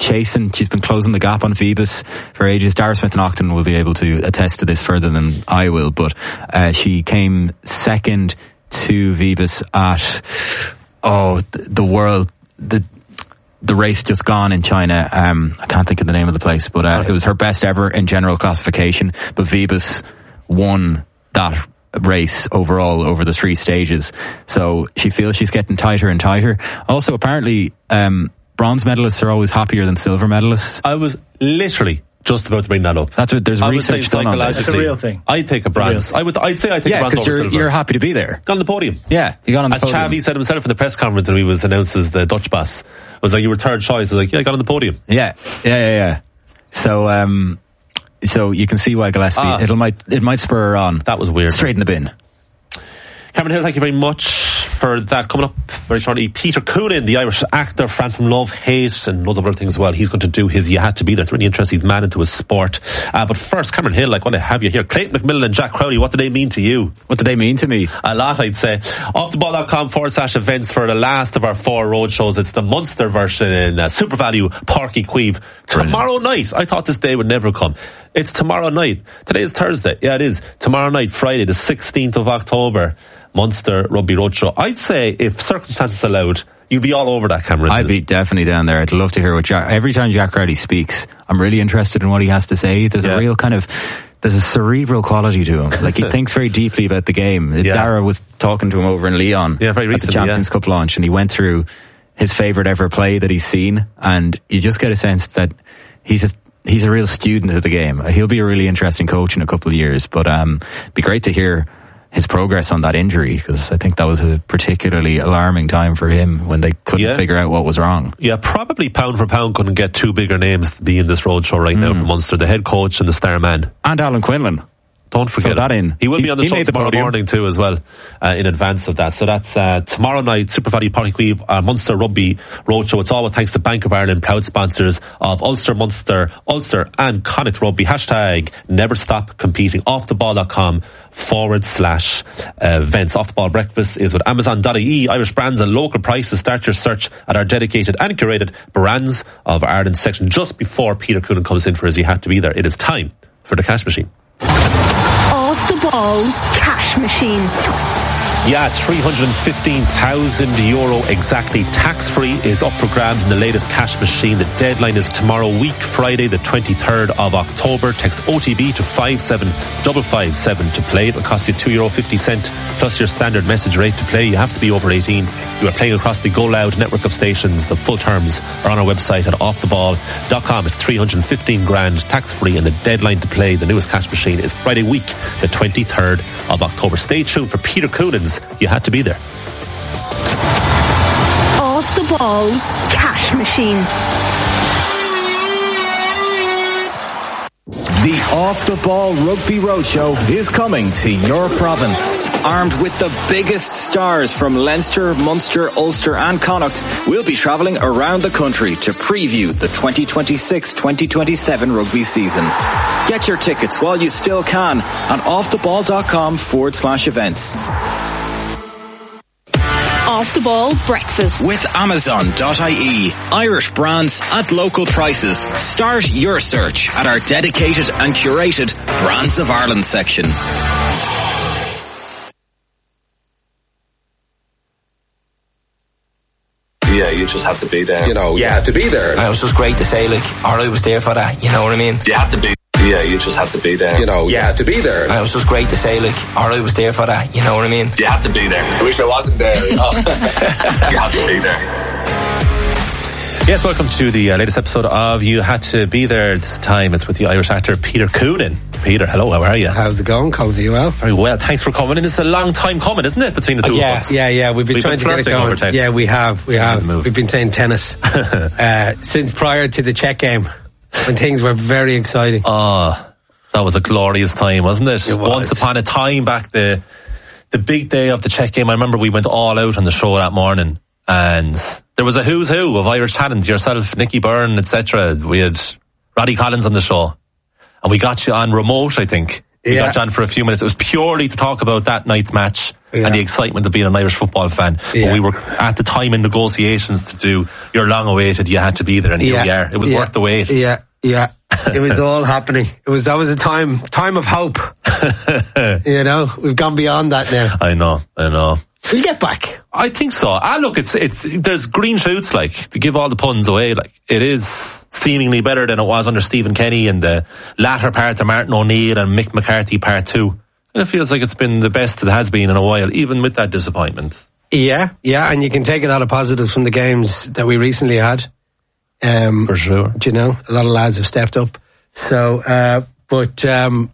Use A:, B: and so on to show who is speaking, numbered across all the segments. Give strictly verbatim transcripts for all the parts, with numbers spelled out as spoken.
A: chasing, she's been closing the gap on Phoebus for ages. Dara Smith-Naughton will be able to attest to this further than I will, but uh, she came second to Phoebus at, oh, the, the world, the the race just gone in China. Um, I can't think of the name of the place, but uh, it was her best ever in general classification, but Phoebus won that race overall over the three stages. So she feels she's getting tighter and tighter. Also, apparently, um, bronze medalists are always happier than silver medalists.
B: I was literally just about to bring that up.
A: That's what there's
B: I
A: research done on this.
C: It's a real thing.
B: I'd take a bronze. I would. I'd say I take
A: yeah,
B: a bronze over
A: you're,
B: silver.
A: You're happy to be there.
B: Got on the podium.
A: Yeah, you got on the
B: As
A: podium.
B: Xavi said himself in the press conference when he was announced as the Dutch boss, it was like, you were third choice. I was like, yeah, I got on the podium.
A: Yeah, yeah, yeah, yeah. So, um, so you can see why Gillespie.
B: Ah.
A: It'll might it might spur her on.
B: That was weird.
A: Straight in the bin.
B: Cameron Hill, thank you very much for that. Coming up very shortly, Peter Coonan, the Irish actor, fan from Love, Hate, and loads of other things as well. He's going to do his You Had to Be There. It's really interesting. He's man into his sport. Uh, but first, Cameron Hill, like, what do I have you here? Clayton McMillan and Jack Crowley, what do they mean to you?
A: What do they mean to me?
B: A lot, I'd say. Offtheball.com forward slash events for the last of our four road shows. It's the Munster version in uh, Super Value, Parky Queeve. Tomorrow night. I thought this day would never come. It's tomorrow night. Today is Thursday. Yeah, it is. Tomorrow night, Friday, the sixteenth of October. Munster Rugby Roadshow. I'd say, if circumstances allowed, you'd be all over that, Cameron.
A: I'd be definitely down there. I'd love to hear what Jack... Every time Jack Crowley speaks, I'm really interested in what he has to say. There's yeah. a real kind of... There's a cerebral quality to him. Like, he thinks very deeply about the game. Yeah. Dara was talking to him over in Lyon
B: yeah, very recently,
A: at the Champions
B: yeah.
A: Cup launch, and he went through his favourite ever play that he's seen, and you just get a sense that he's a he's a real student of the game. He'll be a really interesting coach in a couple of years, but um, it'd be great to hear his progress on that injury, because I think that was a particularly alarming time for him when they couldn't
B: yeah.
A: figure out what was wrong.
B: Yeah, probably pound for pound couldn't get two bigger names to be in this roadshow right mm. now for Munster, the head coach and the star man.
A: And Alan Quinlan.
B: Don't forget
A: that in.
B: He will
A: he,
B: be on the show tomorrow the morning too as well, uh, in advance of that. So that's uh, tomorrow night, Super Value Parky Queeve, uh, Munster Rugby Roadshow. It's all with thanks to Bank of Ireland, proud sponsors of Ulster, Munster, Ulster and Connacht Rugby. Hashtag never stop competing. Offtheball.com forward slash uh, events. Off the Ball Breakfast is with Amazon dot I E. Irish brands and local prices. Start your search at our dedicated and curated Brands of Ireland section just before Peter Coonan comes in for his You Had to Be There. It is time for the cash machine.
D: Off the Ball's cash machine.
B: Yeah, three hundred fifteen thousand euro exactly tax-free is up for grabs in the latest cash machine. The deadline is tomorrow week, Friday the twenty-third of October. Text O T B to five seven five five seven to play. It will cost you two euro fifty plus your standard message rate to play. You have to be over eighteen. You are playing across the Go Loud network of stations. The full terms are on our website at off the ball dot com. It's three hundred fifteen grand tax-free, and the deadline to play the newest cash machine is Friday week, the twenty-third of October. Stay tuned for Peter Coonan's You Had to Be There.
D: Off the Ball's cash machine.
E: The Off the Ball Rugby Roadshow is coming to your province. Armed with the biggest stars from Leinster, Munster, Ulster and Connacht, we'll be travelling around the country to preview the twenty twenty-six twenty twenty-seven rugby season. Get your tickets while you still can at offtheball.com forward slash events.
D: Off the Ball Breakfast
E: with Amazon dot I E. Irish brands at local prices. Start your search at our dedicated and curated Brands of Ireland section.
F: Yeah, you just have to be there.
G: You know, you had to be there.
H: And it was just great to say, like, all right, was there for that. You know what I mean?
F: You have to be. Yeah, you just have to be there.
G: You know, you had to be there.
H: And it was just great to say, like, all right, was there for that. You know what I mean?
F: You have to be there. I wish I wasn't there. You know? You have to be there.
B: Yes, welcome to the uh, latest episode of You Had to Be There. This time it's with the Irish actor Peter Coonan. Peter, hello, how are you?
I: How's it going, Colin? Are you well?
B: Very well, thanks for coming. And it's a long time coming, isn't it, between the two
I: oh, yeah,
B: of us?
I: Yeah, yeah, we've been
B: we've
I: trying
B: been
I: to get it going. Yeah, we have, we have. We've been playing tennis uh, since prior to the Czech game, when things were very exciting.
B: Oh, that was a glorious time, wasn't it?
I: It was.
B: Once upon a time back the the big day of the Czech game, I remember we went all out on the show that morning, and there was a who's who of Irish talent, yourself, Nicky Byrne, et cetera. We had Roddy Collins on the show, and we got you on remote, I think. We
I: yeah.
B: got you on for a few minutes. It was purely to talk about that night's match and the excitement of being an Irish football fan.
I: Yeah.
B: But we were at the time in negotiations to do your long awaited, you had to be there, and here
I: yeah.
B: we are. It was
I: yeah.
B: worth the wait.
I: Yeah, yeah. It was all happening. It was that was a time time of hope. You know, we've gone beyond that now.
B: I know, I know.
I: We'll get back.
B: I think so. Ah, look, it's it's there's green shoots. Like, to give all the puns away, like it is seemingly better than it was under Stephen Kenny and the latter part of Martin O'Neill and Mick McCarthy part two. And it feels like it's been the best it has been in a while, even with that disappointment.
I: Yeah, yeah, and you can take a lot of positives from the games that we recently had. Um,
B: For sure.
I: You know, a lot of lads have stepped up. So, uh, but um,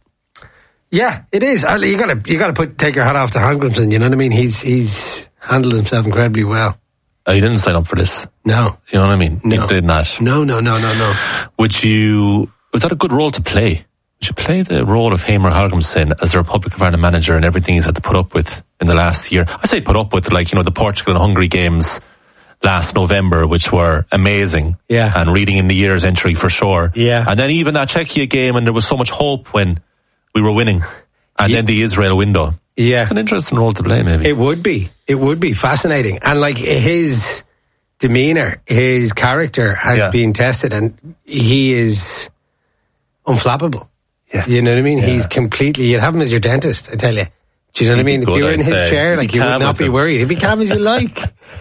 I: yeah, it is. You gotta, you gotta put take your hat off to Hankramson. You know what I mean? He's he's handled himself incredibly well.
B: Oh, you didn't sign up for this.
I: No,
B: you know what I mean.
I: No.
B: You did not.
I: No, no, no, no, no.
B: Would you? Was that a good role to play? Would you play the role of Hamer Hallgrimsson as the Republic of Ireland manager and everything he's had to put up with in the last year? I say put up with, like, you know, the Portugal and Hungary games last November, which were amazing.
I: Yeah.
B: And reading in the year's entry for sure.
I: Yeah.
B: And then even that Czechia game, and there was so much hope when we were winning. And yeah. then the Israel window.
I: Yeah.
B: It's an interesting role to play, maybe.
I: It would be. It would be fascinating. And like his demeanour, his character has yeah. been tested, and he is unflappable.
B: Yeah.
I: You know what I mean?
B: Yeah.
I: He's completely, you'd have him as your dentist, I tell you. Do you know what I mean? If you were in his say. chair, like, you would not be him. worried. He'd be calm as you like.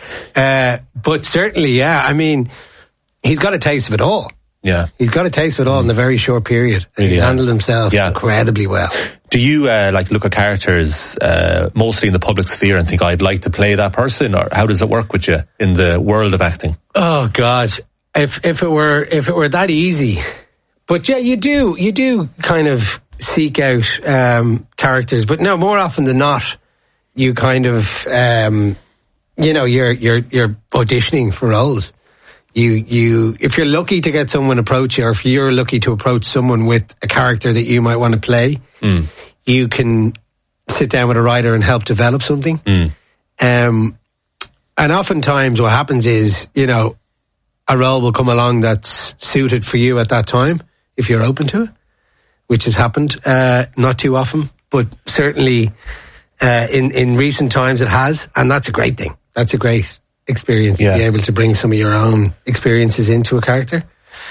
I: Uh, but certainly, yeah, I mean, he's got a taste of it all.
B: Yeah.
I: He's got a taste of it all mm. in a very short period. And really he's has. handled himself yeah. incredibly well.
B: Do you, uh, like, look at characters, uh, mostly in the public sphere and think, I'd like to play that person? Or how does it work with you in the world of acting?
I: Oh, God. If, if it were, if it were that easy. But yeah, you do, you do kind of seek out, um, characters, but no, more often than not, you kind of, um, you know, you're, you're, you're auditioning for roles. You, you, if you're lucky to get someone approach you, or if you're lucky to approach someone with a character that you might want to play, mm. you can sit down with a writer and help develop something.
B: Mm.
I: Um, and oftentimes what happens is, you know, a role will come along that's suited for you at that time, if you're open to it, which has happened, uh, not too often, but certainly, uh, in, in recent times it has, and that's a great thing. That's a great experience yeah. to be able to bring some of your own experiences into a character.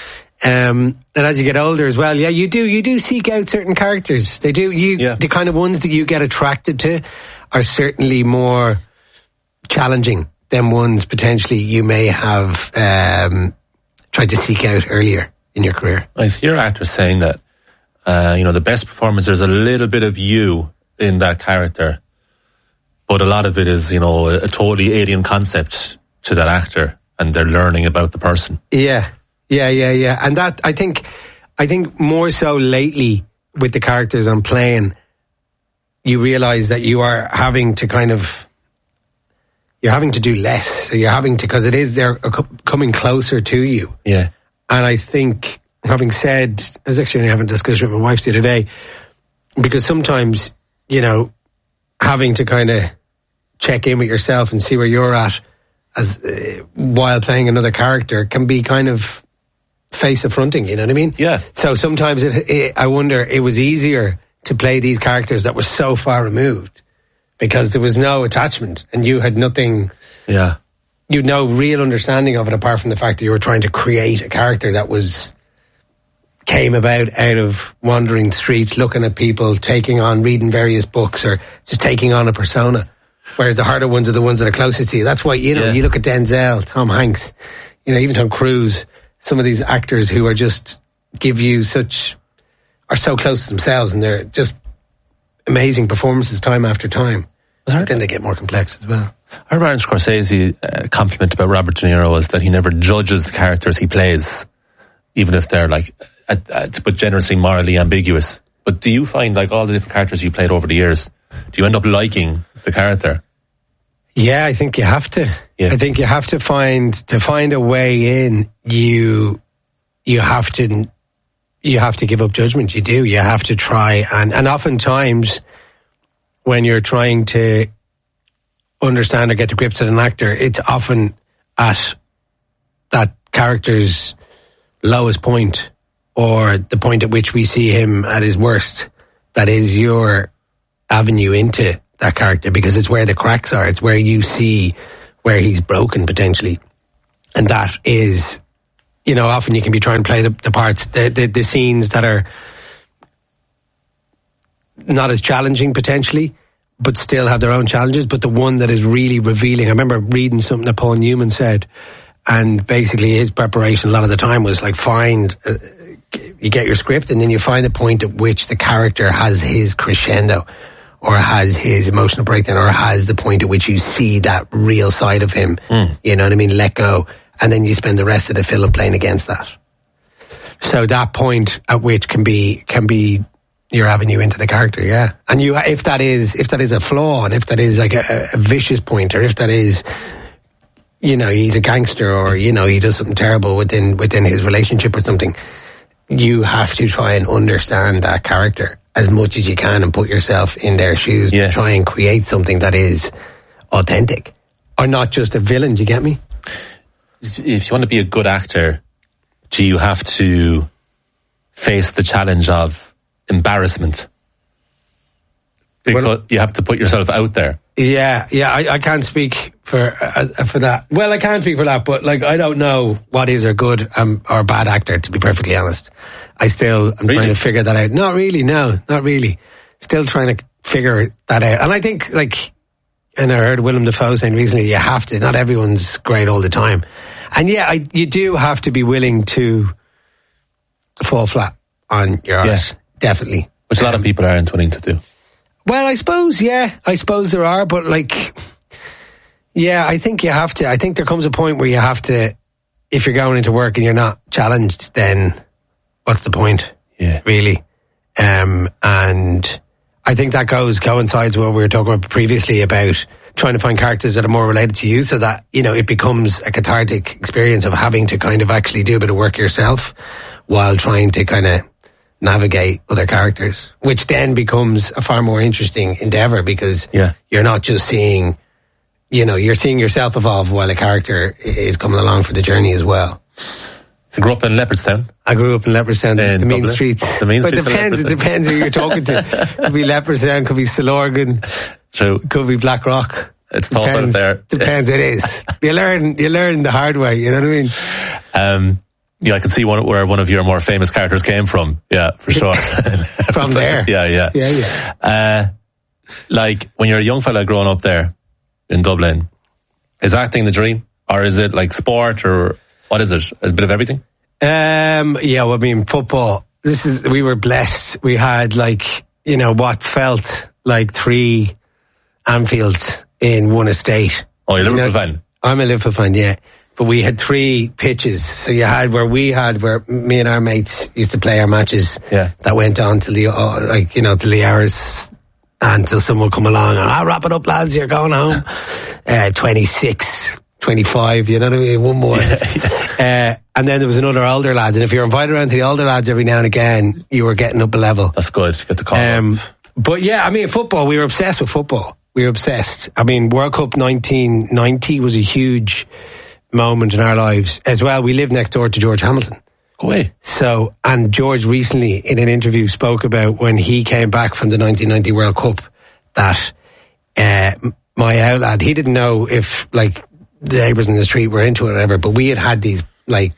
I: Um, and as you get older as well, yeah, you do, you do seek out certain characters. They do, you, yeah. the kind of ones that you get attracted to are certainly more challenging than ones potentially you may have, um, tried to seek out earlier in your career.
B: I hear actors saying that, uh, you know, the best performance, there's a little bit of you in that character, but a lot of it is, you know, a, a totally alien concept to that actor, and they're learning about the person.
I: Yeah, yeah, yeah, yeah. And that, I think, I think more so lately with the characters I'm playing, you realise that you are having to kind of, you're having to do less. So you're having to, because it is, they're coming closer to you.
B: Yeah.
I: And I think, having said, I was actually having a discussion with my wife the other day, because sometimes, you know, having to kind of check in with yourself and see where you're at as uh, while playing another character can be kind of face affronting, you know what I mean?
B: Yeah.
I: So sometimes it, it, I wonder, it was easier to play these characters that were so far removed because there was no attachment and you had nothing.
B: Yeah.
I: You'd no real understanding of it apart from the fact that you were trying to create a character that was came about out of wandering streets, looking at people, taking on, reading various books, or just taking on a persona. Whereas the harder ones are the ones that are closest to you. That's why, you know, yeah. you look at Denzel, Tom Hanks, you know, even Tom Cruise, some of these actors who are just give you such, are so close to themselves, and they're just amazing performances time after time. But then they get more complex as well.
B: I heard Martin Scorsese uh, compliment about Robert De Niro was that he never judges the characters he plays, even if they're like, uh, uh, but generously morally ambiguous. But do you find, like, all the different characters you played over the years, do you end up liking the character?
I: Yeah, I think you have to. Yeah. I think you have to find, to find a way in, you, you have to, you have to give up judgment. You do. You have to try. And, and oftentimes when you're trying to understand or get to grips with an actor, it's often at that character's lowest point or the point at which we see him at his worst that is your avenue into that character, because it's where the cracks are. It's where you see where he's broken potentially. And that is, you know, often you can be trying to play the, the parts, the, the, the scenes that are not as challenging potentially, but still have their own challenges. But the one that is really revealing, I remember reading something that Paul Newman said, and basically his preparation a lot of the time was like find, uh, you get your script and then you find the point at which the character has his crescendo or has his emotional breakdown or has the point at which you see that real side of him. Mm. You know what I mean? Let go. And then you spend the rest of the film playing against that. So that point at which can be, can be your avenue into the character, yeah. And you, if that is, if that is a flaw and if that is like a, a vicious point or if that is, you know, he's a gangster or, you know, he does something terrible within, within his relationship or something, you have to try and understand that character as much as you can and put yourself in their shoes yeah. to try and create something that is authentic or not just a villain. Do you get me?
B: If you want to be a good actor, do you have to face the challenge of embarrassment? Because well, you have to put yourself out there.
I: Yeah, yeah, I, I can't speak for uh, for that. Well, I can't speak for that, but like I don't know what is a good um, or bad actor, to be perfectly honest. I still I'm really? trying to figure that out. Not really, no, not really. Still trying to figure that out. And I think like, and I heard Willem Dafoe saying recently, you have to. Not everyone's great all the time. And yeah, I, you do have to be willing to fall flat on your
B: yeah.
I: art, definitely.
B: Which a lot
I: um,
B: of people aren't willing to do.
I: Well, I suppose, yeah, I suppose there are, but like, yeah, I think you have to. I think there comes a point where you have to, if you're going into work and you're not challenged, then what's the point?
B: Yeah.
I: Really. Um, and I think that goes, coincides with what we were talking about previously about trying to find characters that are more related to you so that, you know, it becomes a cathartic experience of having to kind of actually do a bit of work yourself while trying to kind of navigate other characters, which then becomes a far more interesting endeavor because
B: yeah.
I: you're not just seeing, you know, you're seeing yourself evolve while a character is coming along for the journey as well.
B: You grew up in Leopardstown?
I: I grew up in Leopardstown, the, the main streets.
B: The main
I: but
B: streets.
I: It depends, it depends who you're talking to. Could be Leopardstown, could be Stillorgan.
B: True.
I: Could be Blackrock.
B: It's tough out there.
I: Depends, it is. You learn, you learn the hard way, you know what I mean?
B: Um, yeah, I can see one, where one of your more famous characters came from. Yeah, for sure.
I: From there?
B: Yeah, yeah.
I: Yeah, yeah.
B: Uh, like, when you're a young fella growing up there in Dublin, is acting the dream? Or is it like sport or what is it? A bit of everything?
I: Um, yeah, well, I mean, football. This is, we were blessed. We had like, you know, what felt like three Anfields in one estate.
B: Oh, you're a Liverpool
I: you know,
B: fan?
I: I'm a Liverpool fan, yeah. But we had three pitches. So you had where we had, where me and our mates used to play our matches.
B: Yeah.
I: That went on till the, uh, like, you know, till the hours until someone would come along and I'll wrap it up, lads, you're going home. uh, twenty-six, twenty-five, you know what I mean? One more. Yeah, yeah. Uh, and then there was another older lads. And if you're invited around to the older lads every now and again, you were getting up a level.
B: That's good. Get the call.
I: Um, but yeah, I mean, football, we were obsessed with football. We were obsessed. I mean, World Cup nineteen ninety was a huge moment in our lives as well. We lived next door to George Hamilton.
B: Go away.
I: So, and George recently in an interview spoke about when he came back from the nineteen ninety World Cup that uh, my outlad, he didn't know if like the neighbours in the street were into it or whatever, but we had had these like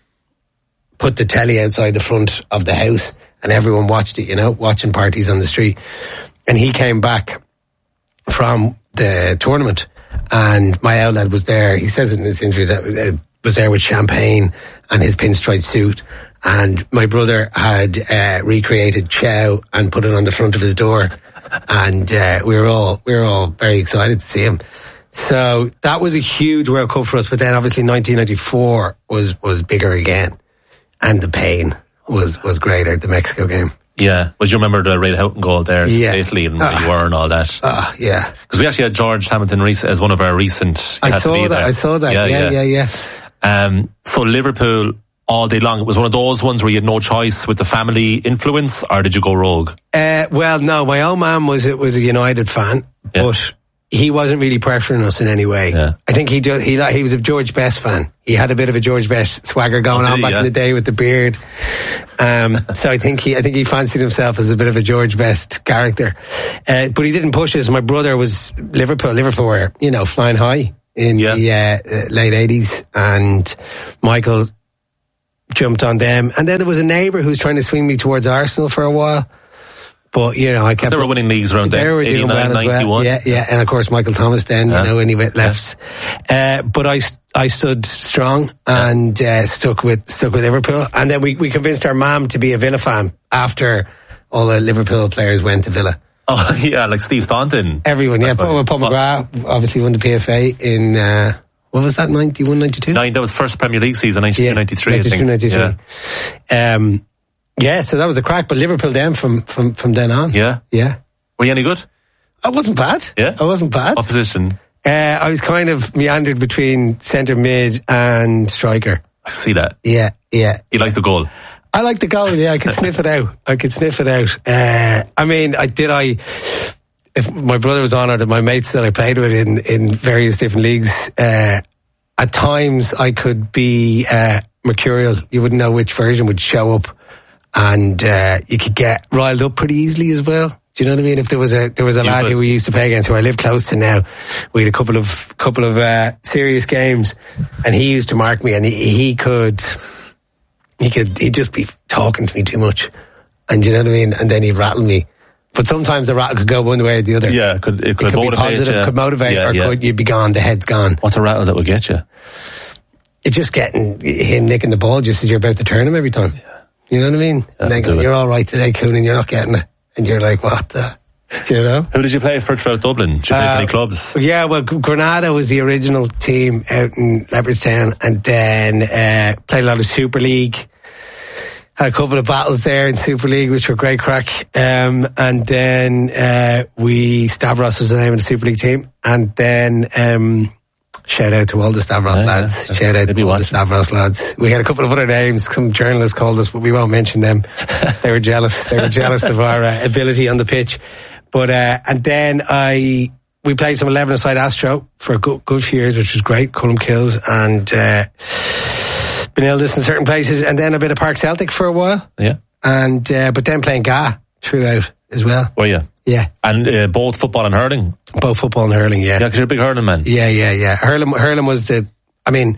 I: put the telly outside the front of the house and everyone watched it, you know, watching parties on the street. And he came back from the tournament and my outlad was there. He says it in this interview that uh, was there with champagne and his pinstripe suit. And my brother had uh, recreated Chow and put it on the front of his door. And uh, we were all we were all very excited to see him. So that was a huge World Cup for us. But then obviously nineteen ninety-four was was bigger again, and the pain was was greater. The Mexico game.
B: Yeah, was you remember the Ray Houghton goal there
I: yeah.
B: to Italy and where
I: uh,
B: you were and all that?
I: Uh, yeah.
B: Because we actually had George Hamilton as one of our recent.
I: I saw that.
B: There.
I: I saw that. Yeah, yeah, yeah. yeah,
B: yeah. Um, so Liverpool all day long. It was one of those ones where you had no choice with the family influence, or did you go rogue?
I: Uh, well, no. My old man was was a United fan,
B: yeah.
I: but he wasn't really pressuring us in any way.
B: Yeah.
I: I think he just, he he was a George Best fan. He had a bit of a George Best swagger going
B: Oh,
I: on
B: did he?
I: back
B: Yeah.
I: in the day with the beard. Um, so I think he I think he fancied himself as a bit of a George Best character. Uh, but he didn't push us. My brother was Liverpool. Liverpool were, you know, flying high in
B: Yeah.
I: the uh, uh, late eighties, and Michael jumped on them. And then there was a neighbour who was trying to swing me towards Arsenal for a while. But, you know, I kept...
B: They were winning leagues around
I: They
B: then.
I: were doing well as well. Yeah, yeah. And of course, Michael Thomas then,
B: Yeah.
I: you know, when he went left. Uh, but I, I stood strong and uh, stuck with stuck with Liverpool. And then we, we convinced our mum to be a Villa fan after all the Liverpool players went to Villa.
B: Oh, yeah, like Steve Staunton.
I: Everyone, yeah. Paul, Paul
B: What?
I: McGrath obviously won the P F A in... Uh, what was that, ninety-one, ninety-two?
B: Nine, that was first Premier League season, ninety-two, ninety-three, I think.
I: ninety-two, ninety-three.
B: Yeah.
I: Um, yeah, so that was a crack. But Liverpool then from, from, from then on.
B: Yeah.
I: Yeah.
B: Were you any good?
I: I wasn't bad.
B: Yeah?
I: I wasn't bad.
B: What position?
I: Uh, I was kind of meandered between centre mid and striker.
B: I see that.
I: Yeah, yeah.
B: You like the goal?
I: I like the goal, yeah. I could sniff it out. I could sniff it out. Uh, I mean, I did I... If my brother was on it and my mates that I played with in, in various different leagues, uh, at times I could be uh, mercurial. You wouldn't know which version would show up, and uh, you could get riled up pretty easily as well. Do you know what I mean? If there was a there was a
B: You
I: lad
B: could.
I: who we used to play against, who I live close to now, we had a couple of couple of uh, serious games, and he used to mark me, and he, he could he could he'd just be talking to me too much, and do you know what I mean? And then he'd rattle me. But sometimes the rattle could go one way or the other.
B: Yeah, it could, it could,
I: It could be
B: motivate
I: positive,
B: you.
I: could motivate,
B: Yeah,
I: or
B: yeah.
I: could you be gone, the head's gone.
B: What's a rattle that would get you?
I: It's just getting him nicking the ball just as you're about to turn him every time. You know what I mean? and then
B: do it.
I: you're all right today, Coon, and you're not getting it. And you're like, what the... Do you know?
B: Who did you play for throughout Dublin? Did you play for any clubs?
I: Yeah, well, G- Granada was the original team out in Leopardstown, and then uh, played a lot of Super League. Had a couple of battles there in Super League, which were great crack. Um, and then uh, we Stavros was the name of the Super League team, and then um, shout out to all the Stavros
B: Yeah,
I: lads.
B: yeah.
I: Shout out
B: They'd
I: to
B: be
I: all the
B: watching.
I: Stavros lads. We had a couple of other names. Some journalists called us, but we won't mention them. They were jealous. They were jealous of our uh, ability on the pitch. But uh, and then I we played some eleven-a-side Astro for a good, good few years, which was great. Cullum Kills and uh, Benildus in certain places, and then a bit of Park Celtic for a while.
B: Yeah.
I: And uh, but then playing G A throughout as well.
B: Were you?
I: Yeah,
B: And uh, both football and hurling?
I: both football and hurling. Yeah,
B: Yeah, because you're a big hurling man.
I: yeah, yeah, yeah. Hurling, hurling was the. I mean,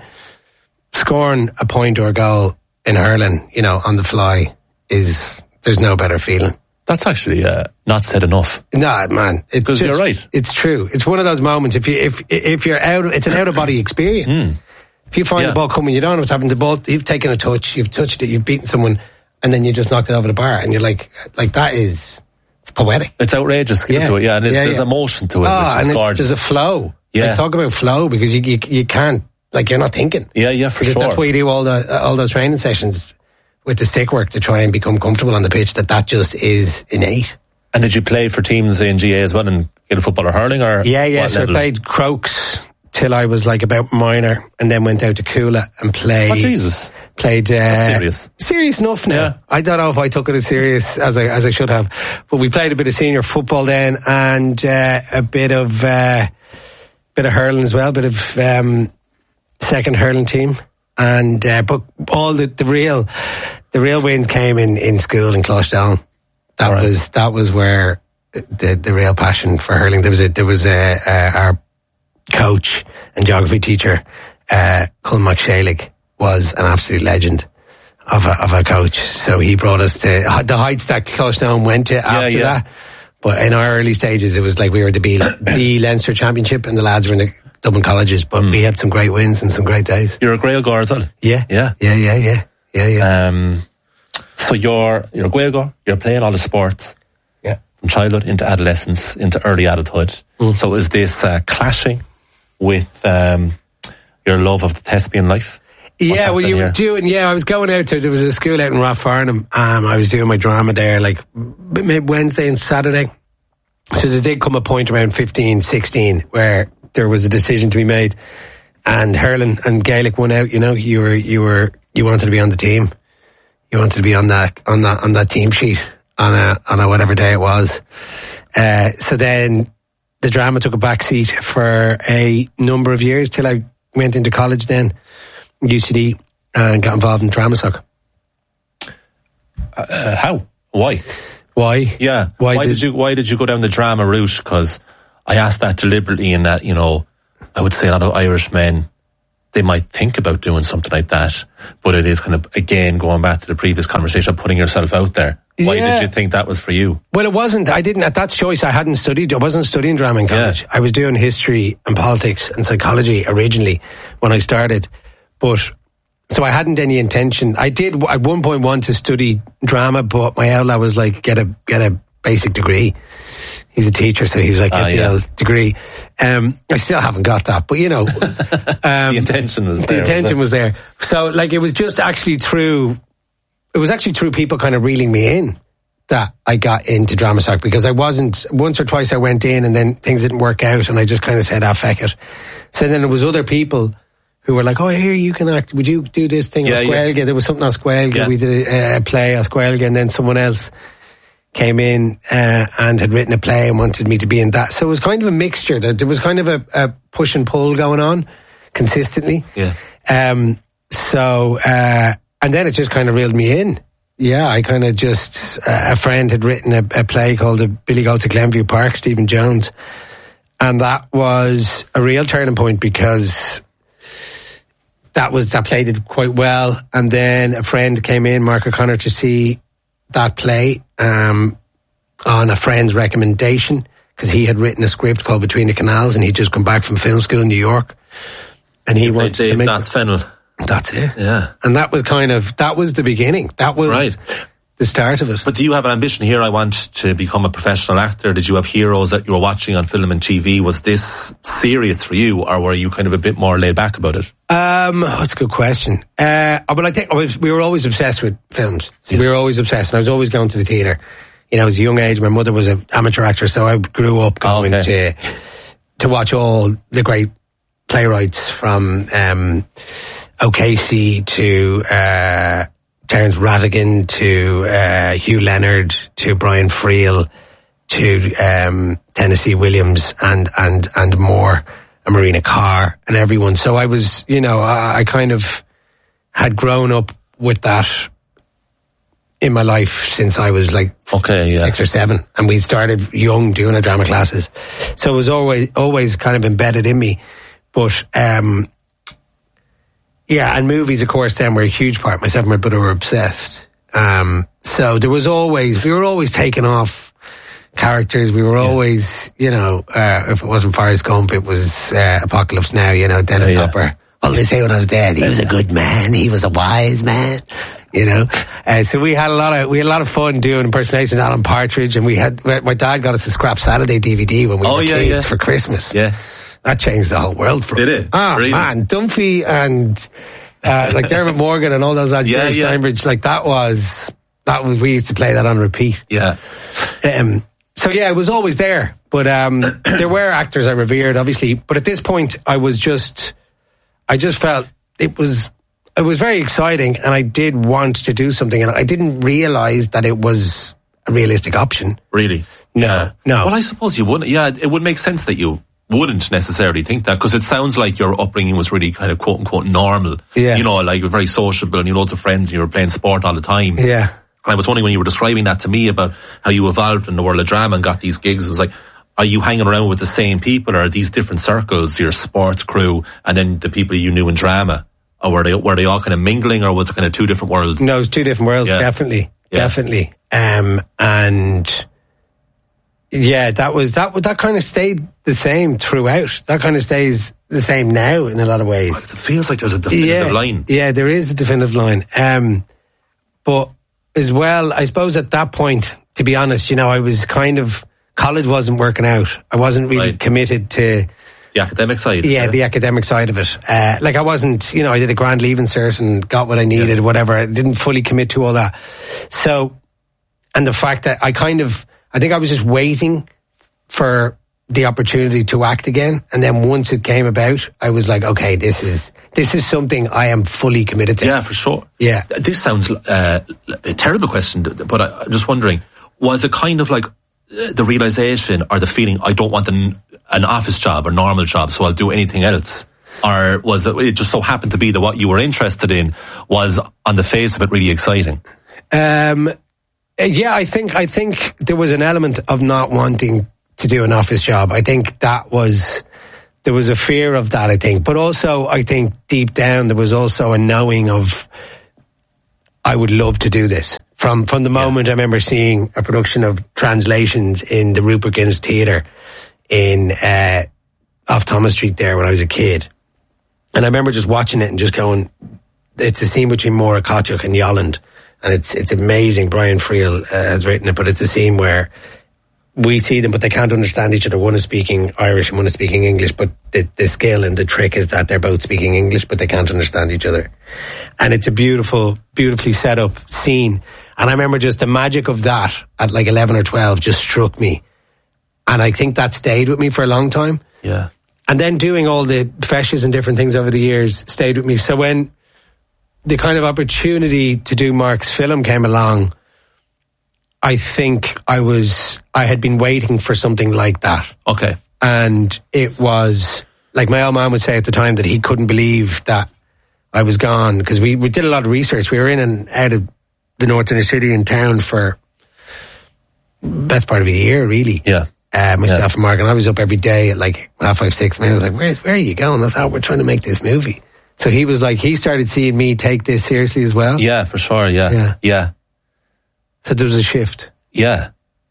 I: scoring a point or a goal in hurling, you know, on the fly is there's no better feeling.
B: That's actually uh, not said enough.
I: No, man, it's
B: 'Cause
I: just,
B: you're right.
I: It's true. It's one of those moments. If you if if you're out, it's an out of body experience. If you find
B: Yeah.
I: the ball coming, you don't know what's happened. The ball, you've taken a touch, you've touched it, you've beaten someone, and then you just knocked it over the bar, and you're like, like that is it's poetic.
B: It's outrageous skill
I: Yeah.
B: to it, yeah, and it's,
I: Yeah,
B: there's
I: yeah.
B: emotion to it,
I: Oh,
B: which is
I: and it's,
B: gorgeous.
I: there's a flow.
B: Yeah.
I: Like, talk about flow because you you, you can't like you're not thinking.
B: yeah, yeah, for
I: Because
B: sure.
I: that's why you do all the uh, all those training sessions with the stick work to try and become comfortable on the pitch. That that just is innate.
B: And did you play for teams in G A as well, in Gaelic football or hurling, or
I: Yeah, yeah.
B: what
I: So
B: level?
I: I played Crokes till I was like about minor, and then went out to Coola and played.
B: Oh, Jesus.
I: Played uh,
B: That's serious.
I: serious enough now.
B: Yeah.
I: I don't know if I took it as serious as I as I should have, but we played a bit of senior football then, and uh, a bit of uh, bit of hurling as well, a bit of um, second hurling team, and uh, but all the, the real the real wins came in, in school in Closhdown. That
B: Right.
I: was that was where the the real passion for hurling. There was a there was a, a our coach and geography teacher, uh, Colm McShalig, was an absolute legend of a, of a coach. So he brought us to the heights that Closhdown went to after
B: yeah.
I: that. But in our early stages, it was like we were the B, B Leinster Championship, and the lads were in the Dublin colleges. But we had some great wins and some great days.
B: You're a Gaeilgeoir as well.
I: Yeah,
B: Yeah.
I: yeah, yeah, yeah, yeah, yeah.
B: Um, so you're you're a Gaeilgeoir, you're playing all the sports
I: yeah.
B: from childhood into adolescence into early adulthood. So is this uh, clashing with um, your love of the thespian life? What's
I: Yeah, well,
B: happening
I: you were
B: here?
I: doing. Yeah, I was going out to. There was a school out in Rathfarnham. Um, I was doing my drama there, like maybe Wednesday and Saturday. So there did come a point around fifteen, sixteen where there was a decision to be made, and hurling and Gaelic won out. You know, you were you were you wanted to be on the team. You wanted to be on that on that on that team sheet on a on a whatever day it was. Uh, so then the drama took a back seat for a number of years till I went into college then, U C D, and got involved in drama soc.
B: Uh, how? Why?
I: Why?
B: Yeah.
I: Why,
B: why
I: did,
B: did you Why did you go down the drama route? Because I asked that deliberately in that, you know, I would say a lot of Irish men, they might think about doing something like that, but it is kind of, again, going back to the previous conversation, putting yourself out there. Why
I: Yeah.
B: did you think that was for you?
I: Well, it wasn't. I didn't, at that choice, I hadn't studied, I wasn't studying drama in college.
B: Yeah.
I: I was doing history and politics and psychology originally when I started. But, so I hadn't any intention. I did at one point want to study drama, but my outlet was like, get a, get a basic degree. He's a teacher, so he was like, get
B: Ah,
I: the
B: yeah.
I: L degree. Um, I still haven't got that, but you know. Um,
B: The intention was there.
I: The intention
B: wasn't
I: was there. So, like, it was just actually through, it was actually through people kind of reeling me in that I got into drama soc, because I wasn't, once or twice I went in and then things didn't work out and I just kind of said, ah, feck it. So then there was other people who were like, oh, here, you can act, would you do this thing
B: Yeah,
I: on
B: yeah.
I: Squelga? There was something on Squelga,
B: Yeah.
I: we did a, a play on Squelga, and then someone else came in uh, and had written a play and wanted me to be in that. So it was kind of a mixture. There there was kind of a, a push and pull going on consistently.
B: Yeah.
I: Um, so, uh, and then it just kind of reeled me in. Yeah, I kind of just, uh, a friend had written a, a play called the Billy Goat to Glenview Park, Stephen Jones. And that was a real turning point, because that was, that play did quite well. And then a friend came in, Mark O'Connor, to see that play, um, on a friend's recommendation, because he had written a script called Between the Canals, and he'd just come back from film school in New York. And he wanted
B: Dave
I: to make
B: That's Fennel.
I: That's it.
B: Yeah.
I: And that was kind of, that was the beginning. That was
B: Right.
I: the start of it.
B: But do you have an ambition here? I want to become a professional actor. Did you have heroes that you were watching on film and T V? Was this serious for you, or were you kind of a bit more laid back about it?
I: Um, oh, that's a good question. Uh, well, I think I was, we were always obsessed with films. So
B: Yeah.
I: We were always obsessed, and I was always going to the theatre. You know, as a young age, my mother was an amateur actor, so I grew up going
B: Oh, okay.
I: to to watch all the great playwrights, from um, O'Casey to uh, Terence Rattigan to uh, Hugh Leonard to Brian Friel to um, Tennessee Williams and and and more, and Marina Carr and everyone. So I was, you know, I, I kind of had grown up with that in my life since I was like
B: Okay, yeah.
I: six or seven, and we started young doing our drama classes. So it was always always kind of embedded in me. But um, yeah, and movies, of course, then were a huge part. Myself and my brother were obsessed. Um, so there was always, we were always taking off characters. We were always, you know, uh, if it wasn't Forrest Gump, it was uh, Apocalypse Now, you know, Dennis
B: Yeah, yeah.
I: Hopper. Well, they say when I was dead, he was a good man. He was a wise man, you know. Uh, so we had a lot of we had a lot of fun doing impersonations of Alan Partridge, and we had my dad got us a Scrap Saturday D V D when we
B: Oh,
I: were
B: yeah,
I: kids
B: yeah.
I: for Christmas.
B: Yeah.
I: That changed the whole world for
B: Did
I: us.
B: it?
I: Oh
B: Really?
I: man, Dunphy and uh, like Dermot Morgan and all those lads,
B: Yeah,
I: Jerry
B: yeah.
I: Steinbridge, like that was that was we used to play that on repeat.
B: Yeah.
I: Um, so yeah, it was always there. But um, there were actors I revered, obviously. But at this point, I was just, I just felt it was, it was very exciting, and I did want to do something, and I didn't realise that it was a realistic option.
B: Really?
I: No,
B: Yeah.
I: no.
B: Well, I suppose you wouldn't. Yeah, it would make sense that you wouldn't necessarily think that, because it sounds like your upbringing was really kind of quote unquote normal.
I: Yeah.
B: You know, like you're very sociable and you had loads of friends and you were playing sport all the time.
I: Yeah.
B: I was wondering when you were describing that to me about how you evolved in the world of drama and got these gigs, it was like, are you hanging around with the same people, or are these different circles, your sports crew and then the people you knew in drama? Or were they, were they all kind of mingling, or was it kind of two different worlds?
I: No, it's two different worlds,
B: Yeah.
I: definitely.
B: Yeah.
I: Definitely. Um, and yeah, that was, that that kind of stayed the same throughout. That kind of stays the same now in a lot of ways.
B: It feels like there's a definitive
I: Yeah,
B: line.
I: yeah, there is a definitive line. Um, but as well, I suppose at that point, to be honest, you know, I was kind of, college wasn't working out. I wasn't really
B: Right.
I: committed to,
B: The academic side.
I: yeah, the academic side of it. Uh, like I wasn't, you know, I did a grand leaving cert and got what I needed, whatever. I didn't fully commit to all that. So, and the fact that I kind of, I think I was just waiting for the opportunity to act again. And then once it came about, I was like, okay, this is, this is something I am fully committed to.
B: Yeah, for sure.
I: Yeah.
B: This sounds uh, a terrible question, but I, I'm just wondering, was it kind of like uh, the realization or the feeling, I don't want to, an office job or normal job, so I'll do anything else? Or was it, it just so happened to be that what you were interested in was, on the face of it, really exciting?
I: Um, yeah, I think I think there was an element of not wanting to do an office job. I think that was, there was a fear of that, I think. But also, I think deep down, there was also a knowing of, I would love to do this. From from the moment yeah. I remember seeing a production of Translations in the Rupert Guinness Theatre in uh, off Thomas Street there when I was a kid. And I remember just watching it and just going, it's a scene between Maura Kotchuk and Yolland. And it's it's amazing. Brian Friel uh, has written it, but it's a scene where we see them, but they can't understand each other. One is speaking Irish and one is speaking English, but the, the skill and the trick is that they're both speaking English, but they can't understand each other. And it's a beautiful, beautifully set up scene. And I remember just the magic of that at like eleven or twelve just struck me. And I think that stayed with me for a long time.
B: Yeah.
I: And then doing all the feshes and different things over the years stayed with me. So when the kind of opportunity to do Mark's film came along, I think I was, I had been waiting for something like that.
B: Okay.
I: And it was, like my old man would say at the time, that he couldn't believe that I was gone, because we, we did a lot of research. We were in and out of the north inner city and town for best part of a year, really.
B: Yeah.
I: Uh, myself
B: yeah.
I: and Mark, and I was up every day at like half five, six, and I was like, where, where are you going? That's how we're trying to make this movie. So he was like, he started seeing me take this seriously as well.
B: Yeah, for sure, yeah.
I: Yeah.
B: yeah.
I: So there was a shift.
B: Yeah.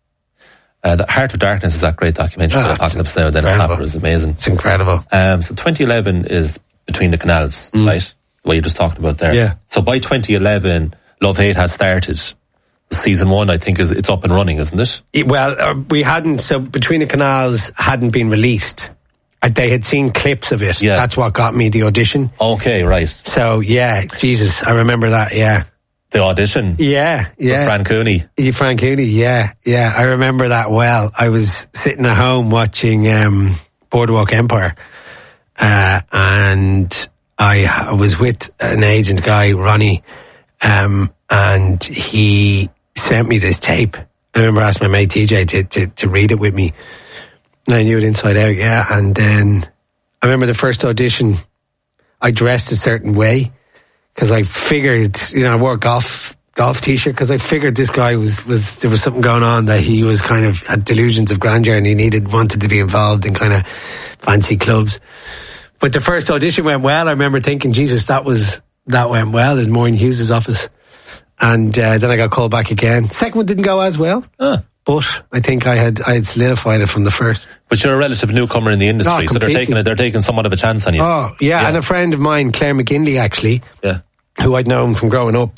B: Uh, the Heart of Darkness is that great documentary
I: Oh,
B: about Apocalypse Now, then it's happened. It's amazing.
I: It's incredible.
B: Um, so twenty eleven is Between the Canals, mm. right? What you just talked about there.
I: Yeah.
B: So by twenty eleven, Love Hate has started. Season one, I think, is it's up and running, isn't it?
I: it well, uh, we hadn't, so Between the Canals hadn't been released. Uh, they had seen clips of it.
B: Yeah.
I: That's what got me the audition.
B: Okay, right.
I: So, yeah, Jesus, I remember that, yeah.
B: The audition?
I: Yeah, yeah.
B: With Fran Cooney?
I: Yeah, Fran Cooney, yeah, yeah. I remember that well. I was sitting at home watching um, Boardwalk Empire, uh, and I, I was with an agent guy, Ronnie, um, and he sent me this tape. I remember asking my mate T J to, to, to read it with me. And I knew it inside out, yeah. And then I remember the first audition, I dressed a certain way because I figured, you know, I wore a golf, golf t-shirt because I figured this guy was, was, there was something going on, that he was kind of had delusions of grandeur and he needed, wanted to be involved in kind of fancy clubs. But the first audition went well. I remember thinking, Jesus, that was, that went well. There's Maureen Hughes' office. And uh, then I got called back again. Second one didn't go as well,
B: huh.
I: but I think I had I had solidified it from the first.
B: But you're a relative newcomer in the industry,
I: oh,
B: so they're taking it. They're taking somewhat of a chance on you.
I: Oh yeah, yeah. And a friend of mine, Claire McGinley, actually,
B: yeah.
I: who I'd known from growing up,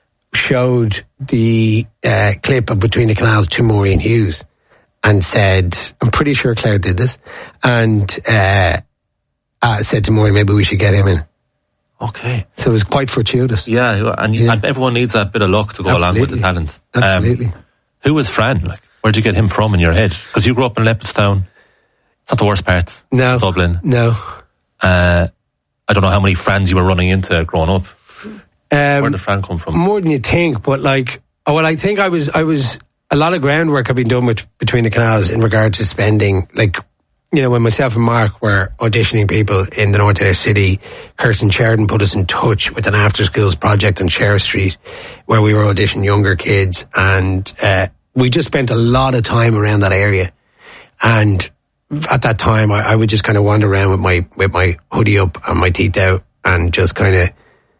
I: showed the uh, clip of Between the Canals to Maureen Hughes, and said, "I'm pretty sure Claire did this," and uh, uh, said to Maureen, "Maybe we should get him in."
B: Okay.
I: So it was quite fortuitous.
B: Yeah, and, you,
I: yeah.
B: and everyone needs that bit of luck to go
I: Absolutely.
B: along with the talent.
I: Absolutely.
B: Um, who was Fran? Like, where'd you get him from in your head? Because you grew up in Leopardstown. It's not the worst part.
I: No.
B: Dublin.
I: No.
B: Uh, I don't know how many Frans you were running into growing up.
I: Um,
B: Where did Fran come from?
I: More than you think, but like, oh, well, I think I was, I was, a lot of groundwork had been done with Between the Canals in regard to spending, like, you know, when myself and Mark were auditioning people in the North Inner City, Kirsten Sheridan put us in touch with an after schools project on Sheriff Street where we were auditioning younger kids, and uh, we just spent a lot of time around that area. And at that time, I, I would just kind of wander around with my with my hoodie up and my teeth out and just kind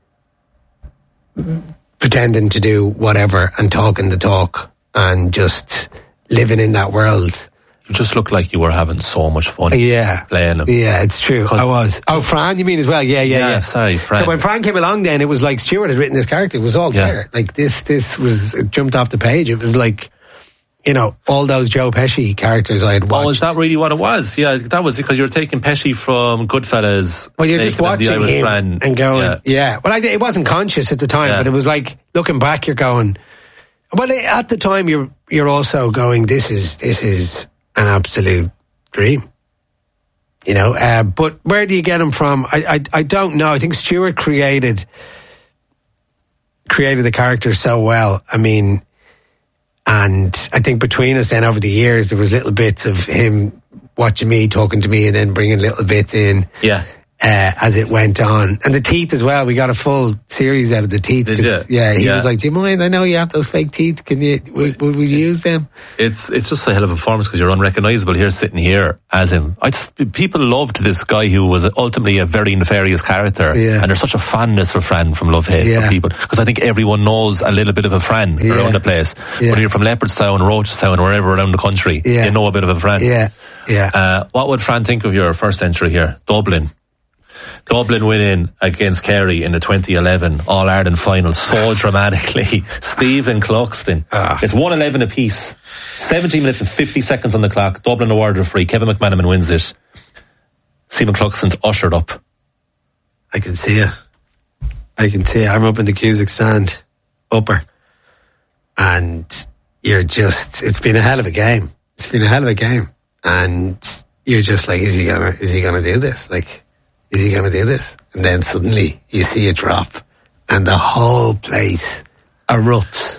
I: of pretending to do whatever and talking the talk and just living in that world.
B: You just looked like you were having so much fun.
I: Yeah.
B: Playing them.
I: Yeah, it's true. I was. Oh, Fran, you mean as well? Yeah, yeah,
B: yeah.
I: yeah.
B: Sorry, Fran.
I: So when Fran came along then, it was like Stuart had written this character. It was all
B: yeah.
I: there. Like this, this was, it jumped off the page. It was like, you know, all those Joe Pesci characters I had watched.
B: Oh, is that really what it was? Yeah, that was because you were taking Pesci from Goodfellas.
I: Well, you're just watching him Fran. and going, yeah. yeah. Well, I, it wasn't conscious at the time, yeah. but it was like, looking back, you're going, well, at the time, you're, you're also going, this is, this is an absolute dream, you know. Uh, but where do you get him from? I, I I don't know. I think Stuart created created the character so well. I mean, and I think between us then over the years there was little bits of him watching me, talking to me, and then bringing little bits in.
B: Yeah.
I: Uh, as it went on. And the teeth as well. We got a full series out of the teeth.
B: Did you?
I: Yeah, he
B: yeah.
I: was like, do you mind? I know you have those fake teeth. Can you, would, would we use them?
B: It's it's just a hell of a performance because you're unrecognisable here sitting here as him. I just, people loved this guy who was ultimately a very nefarious character.
I: Yeah.
B: And there's such a fondness for Fran from Love Hate
I: Yeah.
B: for people. Because I think everyone knows a little bit of a Fran
I: Yeah.
B: around the place.
I: Yeah.
B: Whether you're from Leopardstown, Rochestown, or wherever around the country,
I: Yeah.
B: you know a bit of a Fran.
I: Yeah, yeah.
B: Uh, what would Fran think of your first entry here? Dublin. Dublin winning against Kerry in the twenty eleven All-Ireland final so dramatically. Stephen Cluxton.
I: Ah.
B: It's one eleven apiece. seventeen minutes and fifty seconds on the clock. Dublin awarded a free. Kevin McManaman wins it. Stephen Cluxton's ushered up.
I: I can see it. I can see it. I'm up in the Cusack stand, upper. And you're just, it's been a hell of a game. It's been a hell of a game. And you're just like, is he gonna, is he gonna do this? Like, is he gonna do this? And then suddenly you see it drop and the whole place erupts,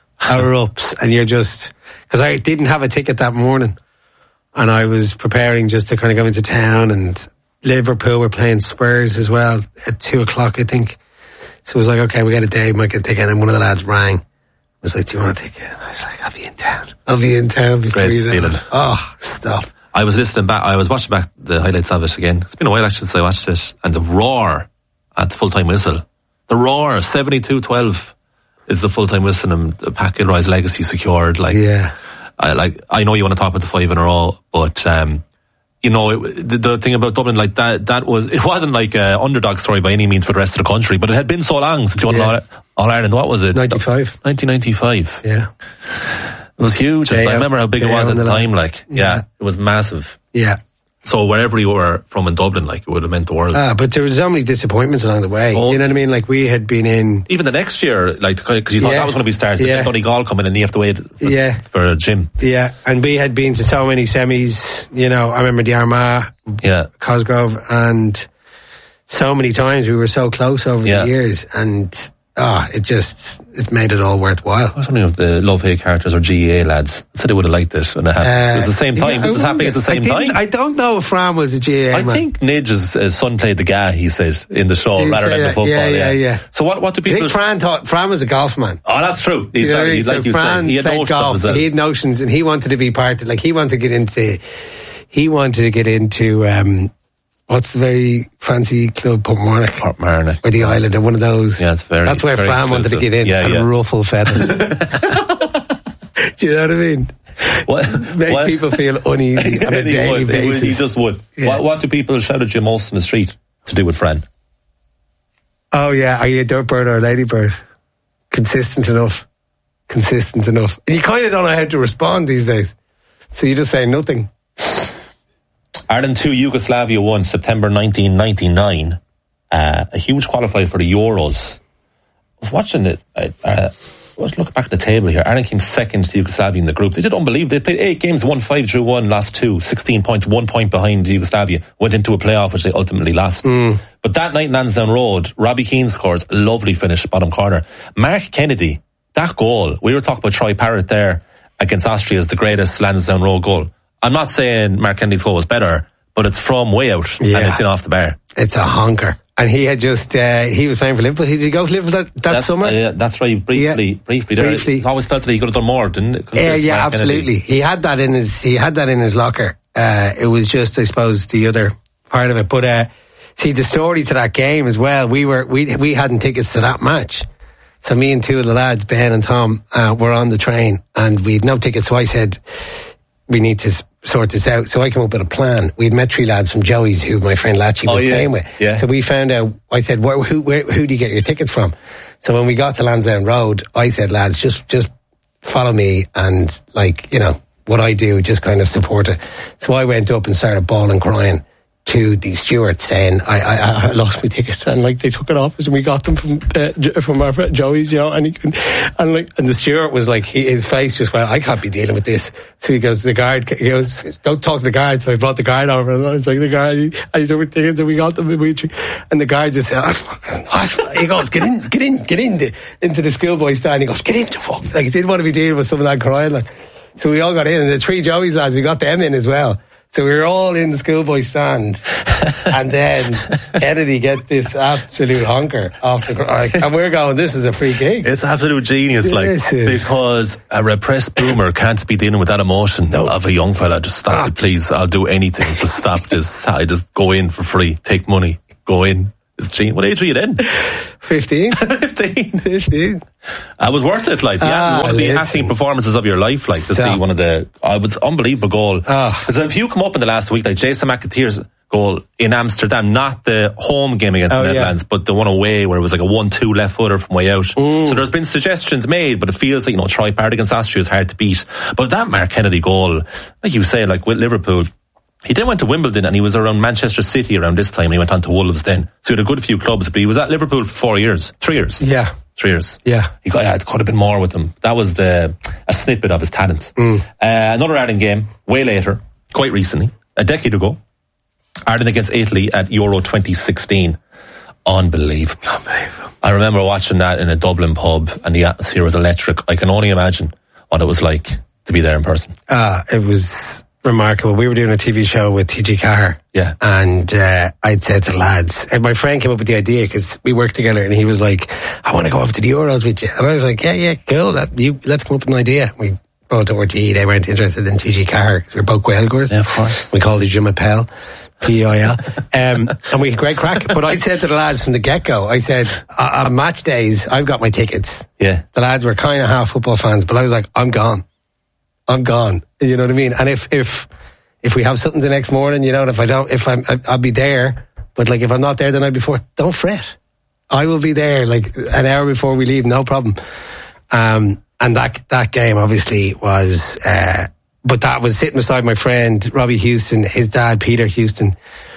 I: erupts. And you're just, cause I didn't have a ticket that morning and I was preparing just to kind of go into town, and Liverpool were playing Spurs as well at two o'clock, I think. So it was like, okay, we got a day, might get a ticket. And one of the lads rang. I was like, do you want a ticket? And I was like, I'll be in town. I'll be in town. before
B: Great
I: you know.
B: feeling.
I: Oh, stop.
B: I was listening back, I was watching back the highlights of it again. It's been a while actually since I watched it. And the roar at the full-time whistle. The roar, seventy-two twelve is the full-time whistle, and Pat Gilroy's legacy secured. Like,
I: Yeah.
B: I, like, I know you want to talk about the five in a row, but, um, you know, it, the, the thing about Dublin, like that, that was, it wasn't like an underdog story by any means for the rest of the country, but it had been so long since you won
I: Yeah.
B: All, All Ireland. What was it?
I: ninety-five
B: nineteen ninety-five.
I: Yeah.
B: It was huge.
I: J O,
B: I remember how big it
I: J O
B: was at
I: on
B: the
I: the
B: time,
I: left.
B: like, yeah,
I: Yeah.
B: it was massive.
I: Yeah.
B: So wherever you were from in Dublin, like, it would have meant the world.
I: Ah, but there was so many disappointments along the way.
B: Oh.
I: You know what I mean? Like, we had been in,
B: Even the next year, like, because you thought
I: Yeah.
B: that was going to be started,
I: Yeah.
B: yeah. Donegal coming and you have to wait for,
I: Yeah.
B: for a gym.
I: yeah, and we had been to so many semis. You know, I remember the Armagh,
B: Yeah.
I: Cosgrove, and so many times we were so close over
B: Yeah.
I: the years, and ah, it just, it's made it all worthwhile.
B: I was wondering if the Love Hate characters or G E A lads said they would have liked this when it happened. it was the same time.
I: Uh, Yeah,
B: this
I: I
B: was happening at the
I: wonder.
B: same
I: I didn't-
B: time.
I: I don't know if Fran was a G A
B: I
I: man.
B: think Nidge's uh, son played the guy, he says, in the show
I: Did he
B: rather
I: say
B: than the
I: that?
B: football.
I: Yeah, yeah, yeah.
B: So what, what do
I: I
B: people...
I: think Fran thought Fran was a golf man.
B: Oh, that's true. He's,
I: You know what I mean?
B: he's like
I: So
B: you
I: Fran
B: said. He had
I: played
B: notions
I: golf,
B: of it.
I: he had notions, and he wanted to be part of, like, he wanted to get into, he wanted to get into, um, what's the very fancy club, Portmarnock?
B: Portmarnock.
I: Or the Island, or one of those.
B: Yeah, it's very-
I: That's where
B: very
I: Fran wanted to
B: exclusive.
I: get in
B: Yeah,
I: and
B: yeah.
I: ruffle feathers. Do you know what I mean?
B: What,
I: Make
B: what-
I: people feel uneasy on a
B: And he
I: daily
B: would, he would-
I: basis.
B: He just would.
I: Yeah.
B: What, what do people shout at you most in the street to do with Fran?
I: Oh yeah, are you a dirtbird or a ladybird? Consistent enough. Consistent enough. And you kind of don't know how to respond these days. So you just say nothing.
B: Ireland two, Yugoslavia one, September nineteen ninety-nine. Uh, a huge qualifier for the Euros. I was watching it. Uh, uh, I was looking back at the table here. Ireland came second to Yugoslavia in the group. They did unbelievable. They played eight games, won five, drew one, lost two, sixteen points, one point behind Yugoslavia. Went into a playoff, which they ultimately lost. Mm. But that night in Lansdowne Road, Robbie Keane scores a lovely finish, bottom corner. Mark Kennedy, that goal, we were talking about Troy Parrott there against Austria as the greatest Lansdowne Road goal. I'm not saying Mark Kennedy's goal was better, but it's from way out
I: Yeah.
B: and it's in off the bar.
I: It's a honker. And he had just, uh, he was playing for Liverpool. Did he go to Liverpool that, that
B: That's,
I: summer?
B: uh, yeah, that's right, briefly,
I: Yeah.
B: briefly. There,
I: Briefly.
B: I always felt that he could have done more, didn't it?
I: Yeah, yeah, absolutely. He had that in his, he had that in his locker. Uh, it was just, I suppose, the other part of it. But, uh, see, the story to that game as well, we were, we, we hadn't tickets to that match. So me and two of the lads, Ben and Tom, uh, were on the train and we had no tickets. So I said, we need to s- sort this out. So I came up with a plan. We'd met three lads from Joey's who my friend Latchy was
B: Oh, yeah.
I: playing with.
B: Yeah.
I: So we found out, I said, where, who, where, who do you get your tickets from? So when we got to Lansdowne Road, I said, lads, just, just follow me and, like, you know, what I do, just kind of support it. So I went up and started bawling, crying to the steward saying, I, I, I lost my tickets, and like they took it off us and we got them from, uh, Jo- from our friend Joey's, you know, and he can, and like, and the steward was like, he, his face just went, I can't be dealing with this. So he goes, the guard, he goes, go talk to the guard. So I brought the guard over and I was like, the guard, and he took my tickets and we got them and we, and the guard just said, oh, he goes, get in, get in, get in the, into the schoolboy stand. He goes, get in the fuck. Like, he didn't want to be dealing with some of that crying, like. So we all got in, and the three Joey's lads, we got them in as well. So we were all in the schoolboy stand, and then Kennedy get this absolute honker off the like, and we're going, this is a free gig.
B: It's absolute genius, like,
I: This is-
B: because a repressed boomer can't be dealing with that emotion
I: No.
B: of a young fella. Just stop
I: Ah.
B: it, please. I'll do anything. Just stop this. I just go in for free. Take money. Go in. It's genius. What age were you then?
I: Fifteen,
B: fifteen.
I: fifteen.
B: I was worth it, like, yeah,
I: Ah,
B: one of the
I: listen.
B: acting performances of your life, like, to
I: Stop.
B: see one of the, I was unbelievable goal.
I: Ah.
B: Because if you come up in the last week, like Jason McAteer's goal in Amsterdam, not the home game against
I: Oh,
B: the
I: yeah.
B: Netherlands, but the one away where it was like a one two left footer from way out.
I: Ooh.
B: So there's been suggestions made, but it feels like, you know, Troy Parrott against Austria is hard to beat. But that Mark Kennedy goal, like you say, like with Liverpool, he then went to Wimbledon and he was around Manchester City around this time and he went on to Wolves then. So he had a good few clubs, but he was at Liverpool for four years, three years.
I: Yeah.
B: Three years.
I: Yeah.
B: He got, yeah, it could have been more with him. That was the a snippet of his talent.
I: Mm.
B: Uh, another Ireland game, way later, quite recently, a decade ago. Ireland against Italy at Euro twenty sixteen. Unbelievable.
I: Unbelievable.
B: I remember watching that in a Dublin pub and the atmosphere was electric. I can only imagine what it was like to be there in person.
I: Uh, it was remarkable. We were doing a T V show with T G Carr.
B: Yeah.
I: And uh, I'd said to the lads, and my friend came up with the idea because we worked together, and he was like, I want to go over to the Euros with you. And I was like, yeah, yeah, cool. That, you, let's come up with an idea. We brought it over to E. They weren't interested in T G Carr because we were both Gaelgors.
B: Yeah, of course.
I: We called it Je m'appelle. P I L. Um, and we had great crack. But I said to the lads from the get-go, I said, uh, on match days, I've got my tickets.
B: Yeah.
I: The lads were kind of half football fans, but I was like, I'm gone. I'm gone. You know what I mean? And if, if, if we have something the next morning, you know, and if I don't, if I'm, I, I'll be there. But like, if I'm not there the night before, don't fret. I will be there like an hour before we leave, no problem. Um, and that, that game obviously was, uh, but that was sitting beside my friend, Robbie Houston, his dad, Peter Houston,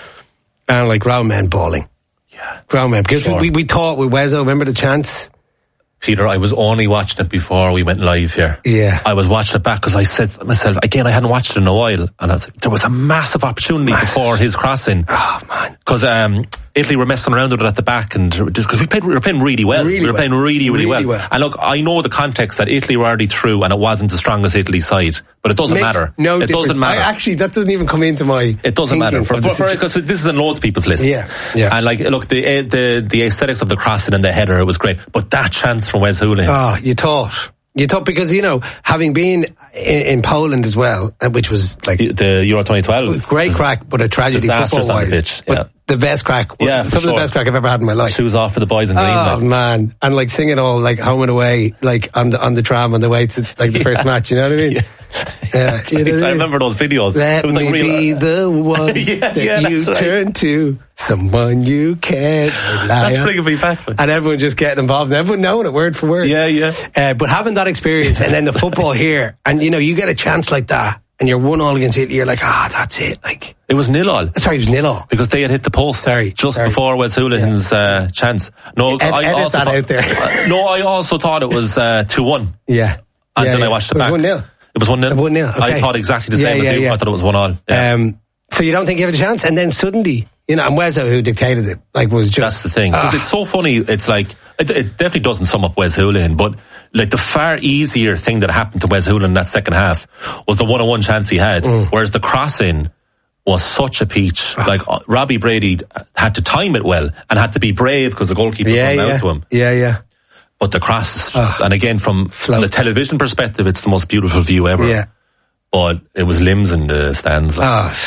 I: and like ground men bawling.
B: Yeah.
I: Ground men. Because
B: Sure.
I: we, we thought with Wezzo, remember the chance?
B: Peter, I was only watching it before we went live here.
I: Yeah.
B: I was watching it back because I said to myself, again, I hadn't watched it in a while. And I was like, there was a massive opportunity
I: Massive.
B: before his crossing.
I: Oh, man.
B: Because um, Italy were messing around with it at the back, and just because we played, we were playing really well.
I: Really
B: we were
I: well.
B: playing really, really,
I: Really
B: well.
I: well.
B: And look, I know the context that Italy were already through, and it wasn't the strongest Italy side, but it doesn't
I: Makes
B: matter.
I: No
B: it
I: difference.
B: doesn't matter.
I: I, actually, that doesn't even come into my.
B: It doesn't matter
I: thinking
B: for,
I: of the
B: for, for,
I: situ-
B: because this is in loads of people's lists.
I: Yeah, yeah.
B: And like, look, the uh, the the aesthetics of the crossing and the header, it was great. But that chance from Wes Hoolahan,
I: Oh, you thought. You thought because, you know, having been in, in Poland as well, uh, which was like
B: the Euro twenty twelve,
I: great crack, but a tragedy
B: disastrous on the
I: football-wise.
B: pitch, yeah.
I: But the best crack,
B: Yeah, for
I: some
B: sure.
I: of the best crack I've ever had in my life.
B: shoes off for the boys in green.
I: Oh
B: like.
I: man, and like singing all like home and away, like on the on the tram on the way to like the first match. You know what I mean?
B: Yeah.
I: Yeah, you know what
B: I
I: I mean?
B: remember those videos.
I: Let
B: it was like
I: me
B: real.
I: be the one
B: Yeah,
I: that
B: yeah,
I: you
B: that's right.
I: turn to, someone you can't rely
B: That's
I: on.
B: bringing me back. Like.
I: And everyone just getting involved, and everyone knowing it word for word.
B: Yeah, yeah.
I: Uh, but having that experience, and then the football here, and you know, you get a chance like that, and you're one all against Italy. You're like, ah, that's it. Like,
B: It was nil all.
I: sorry, it was nil all.
B: Because they had hit the post
I: Sorry,
B: just
I: sorry.
B: before Wes Hoolahan's uh, chance. No,
I: Ed-
B: I
I: edit
B: also
I: that
B: thought,
I: out there.
B: uh, no, I also thought it was uh, two one
I: Yeah.
B: until
I: yeah,
B: I
I: yeah.
B: watched it
I: It was
B: back.
I: one nil.
B: It was one nil.
I: one nil,
B: I
I: okay.
B: thought exactly the
I: Yeah,
B: same
I: yeah,
B: as you.
I: yeah.
B: I thought it was one all. Yeah.
I: Um, so you don't think you have a chance, and then suddenly, you know, and Wezzo, who dictated it, like was just
B: That's the thing. 'Cause
I: Ah.
B: it's so funny. It's like, it, it definitely doesn't sum up Wes Hoolahan, but like the far easier thing that happened to Wes Hoolahan in that second half was the one-on-one chance he had,
I: Mm.
B: whereas the crossing was such a peach.
I: Ah.
B: Like uh, Robbie Brady had to time it well and had to be brave because the goalkeeper
I: yeah,
B: came
I: yeah,
B: out to him.
I: yeah, yeah,
B: But the cross is just, and again, from, from the
I: Floats.
B: television perspective, it's the most beautiful view ever.
I: yeah.
B: But it was limbs in the stands. Like.
I: Ah,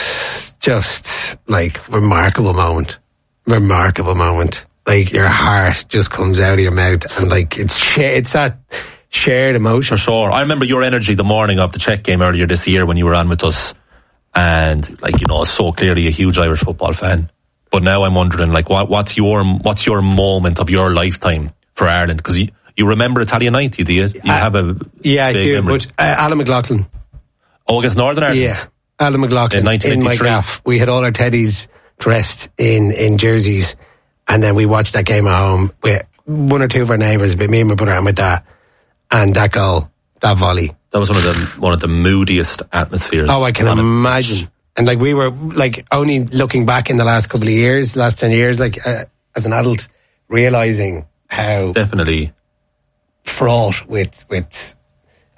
I: just like remarkable moment, remarkable moment. Like your heart just comes out of your mouth, and like it's sh- it's that shared emotion.
B: For sure. I remember your energy the morning of the Czech game earlier this year when you were on with us. And like, you know, so clearly a huge Irish football fan. But now I'm wondering, like, what, what's your, what's your moment of your lifetime for Ireland? Because you, you remember Italian ninety, do you? You
I: Uh,
B: have a
I: Yeah, I
B: big
I: do.
B: memory.
I: But uh, Alan McLaughlin,
B: Oh, against Northern Ireland?
I: yeah, Alan McLaughlin
B: In nineteen
I: in my
B: eighty-three.
I: gaff. We had all our teddies dressed in in jerseys, and then we watched that game at home with one or two of our neighbours, but me and my brother and my dad, and that goal, that volley.
B: That was one of the, one of the moodiest atmospheres.
I: Oh, I can
B: on it.
I: imagine. And like we were like only looking back in the last couple of years, last ten years, like uh, as an adult, realizing how
B: Definitely.
I: fraught with with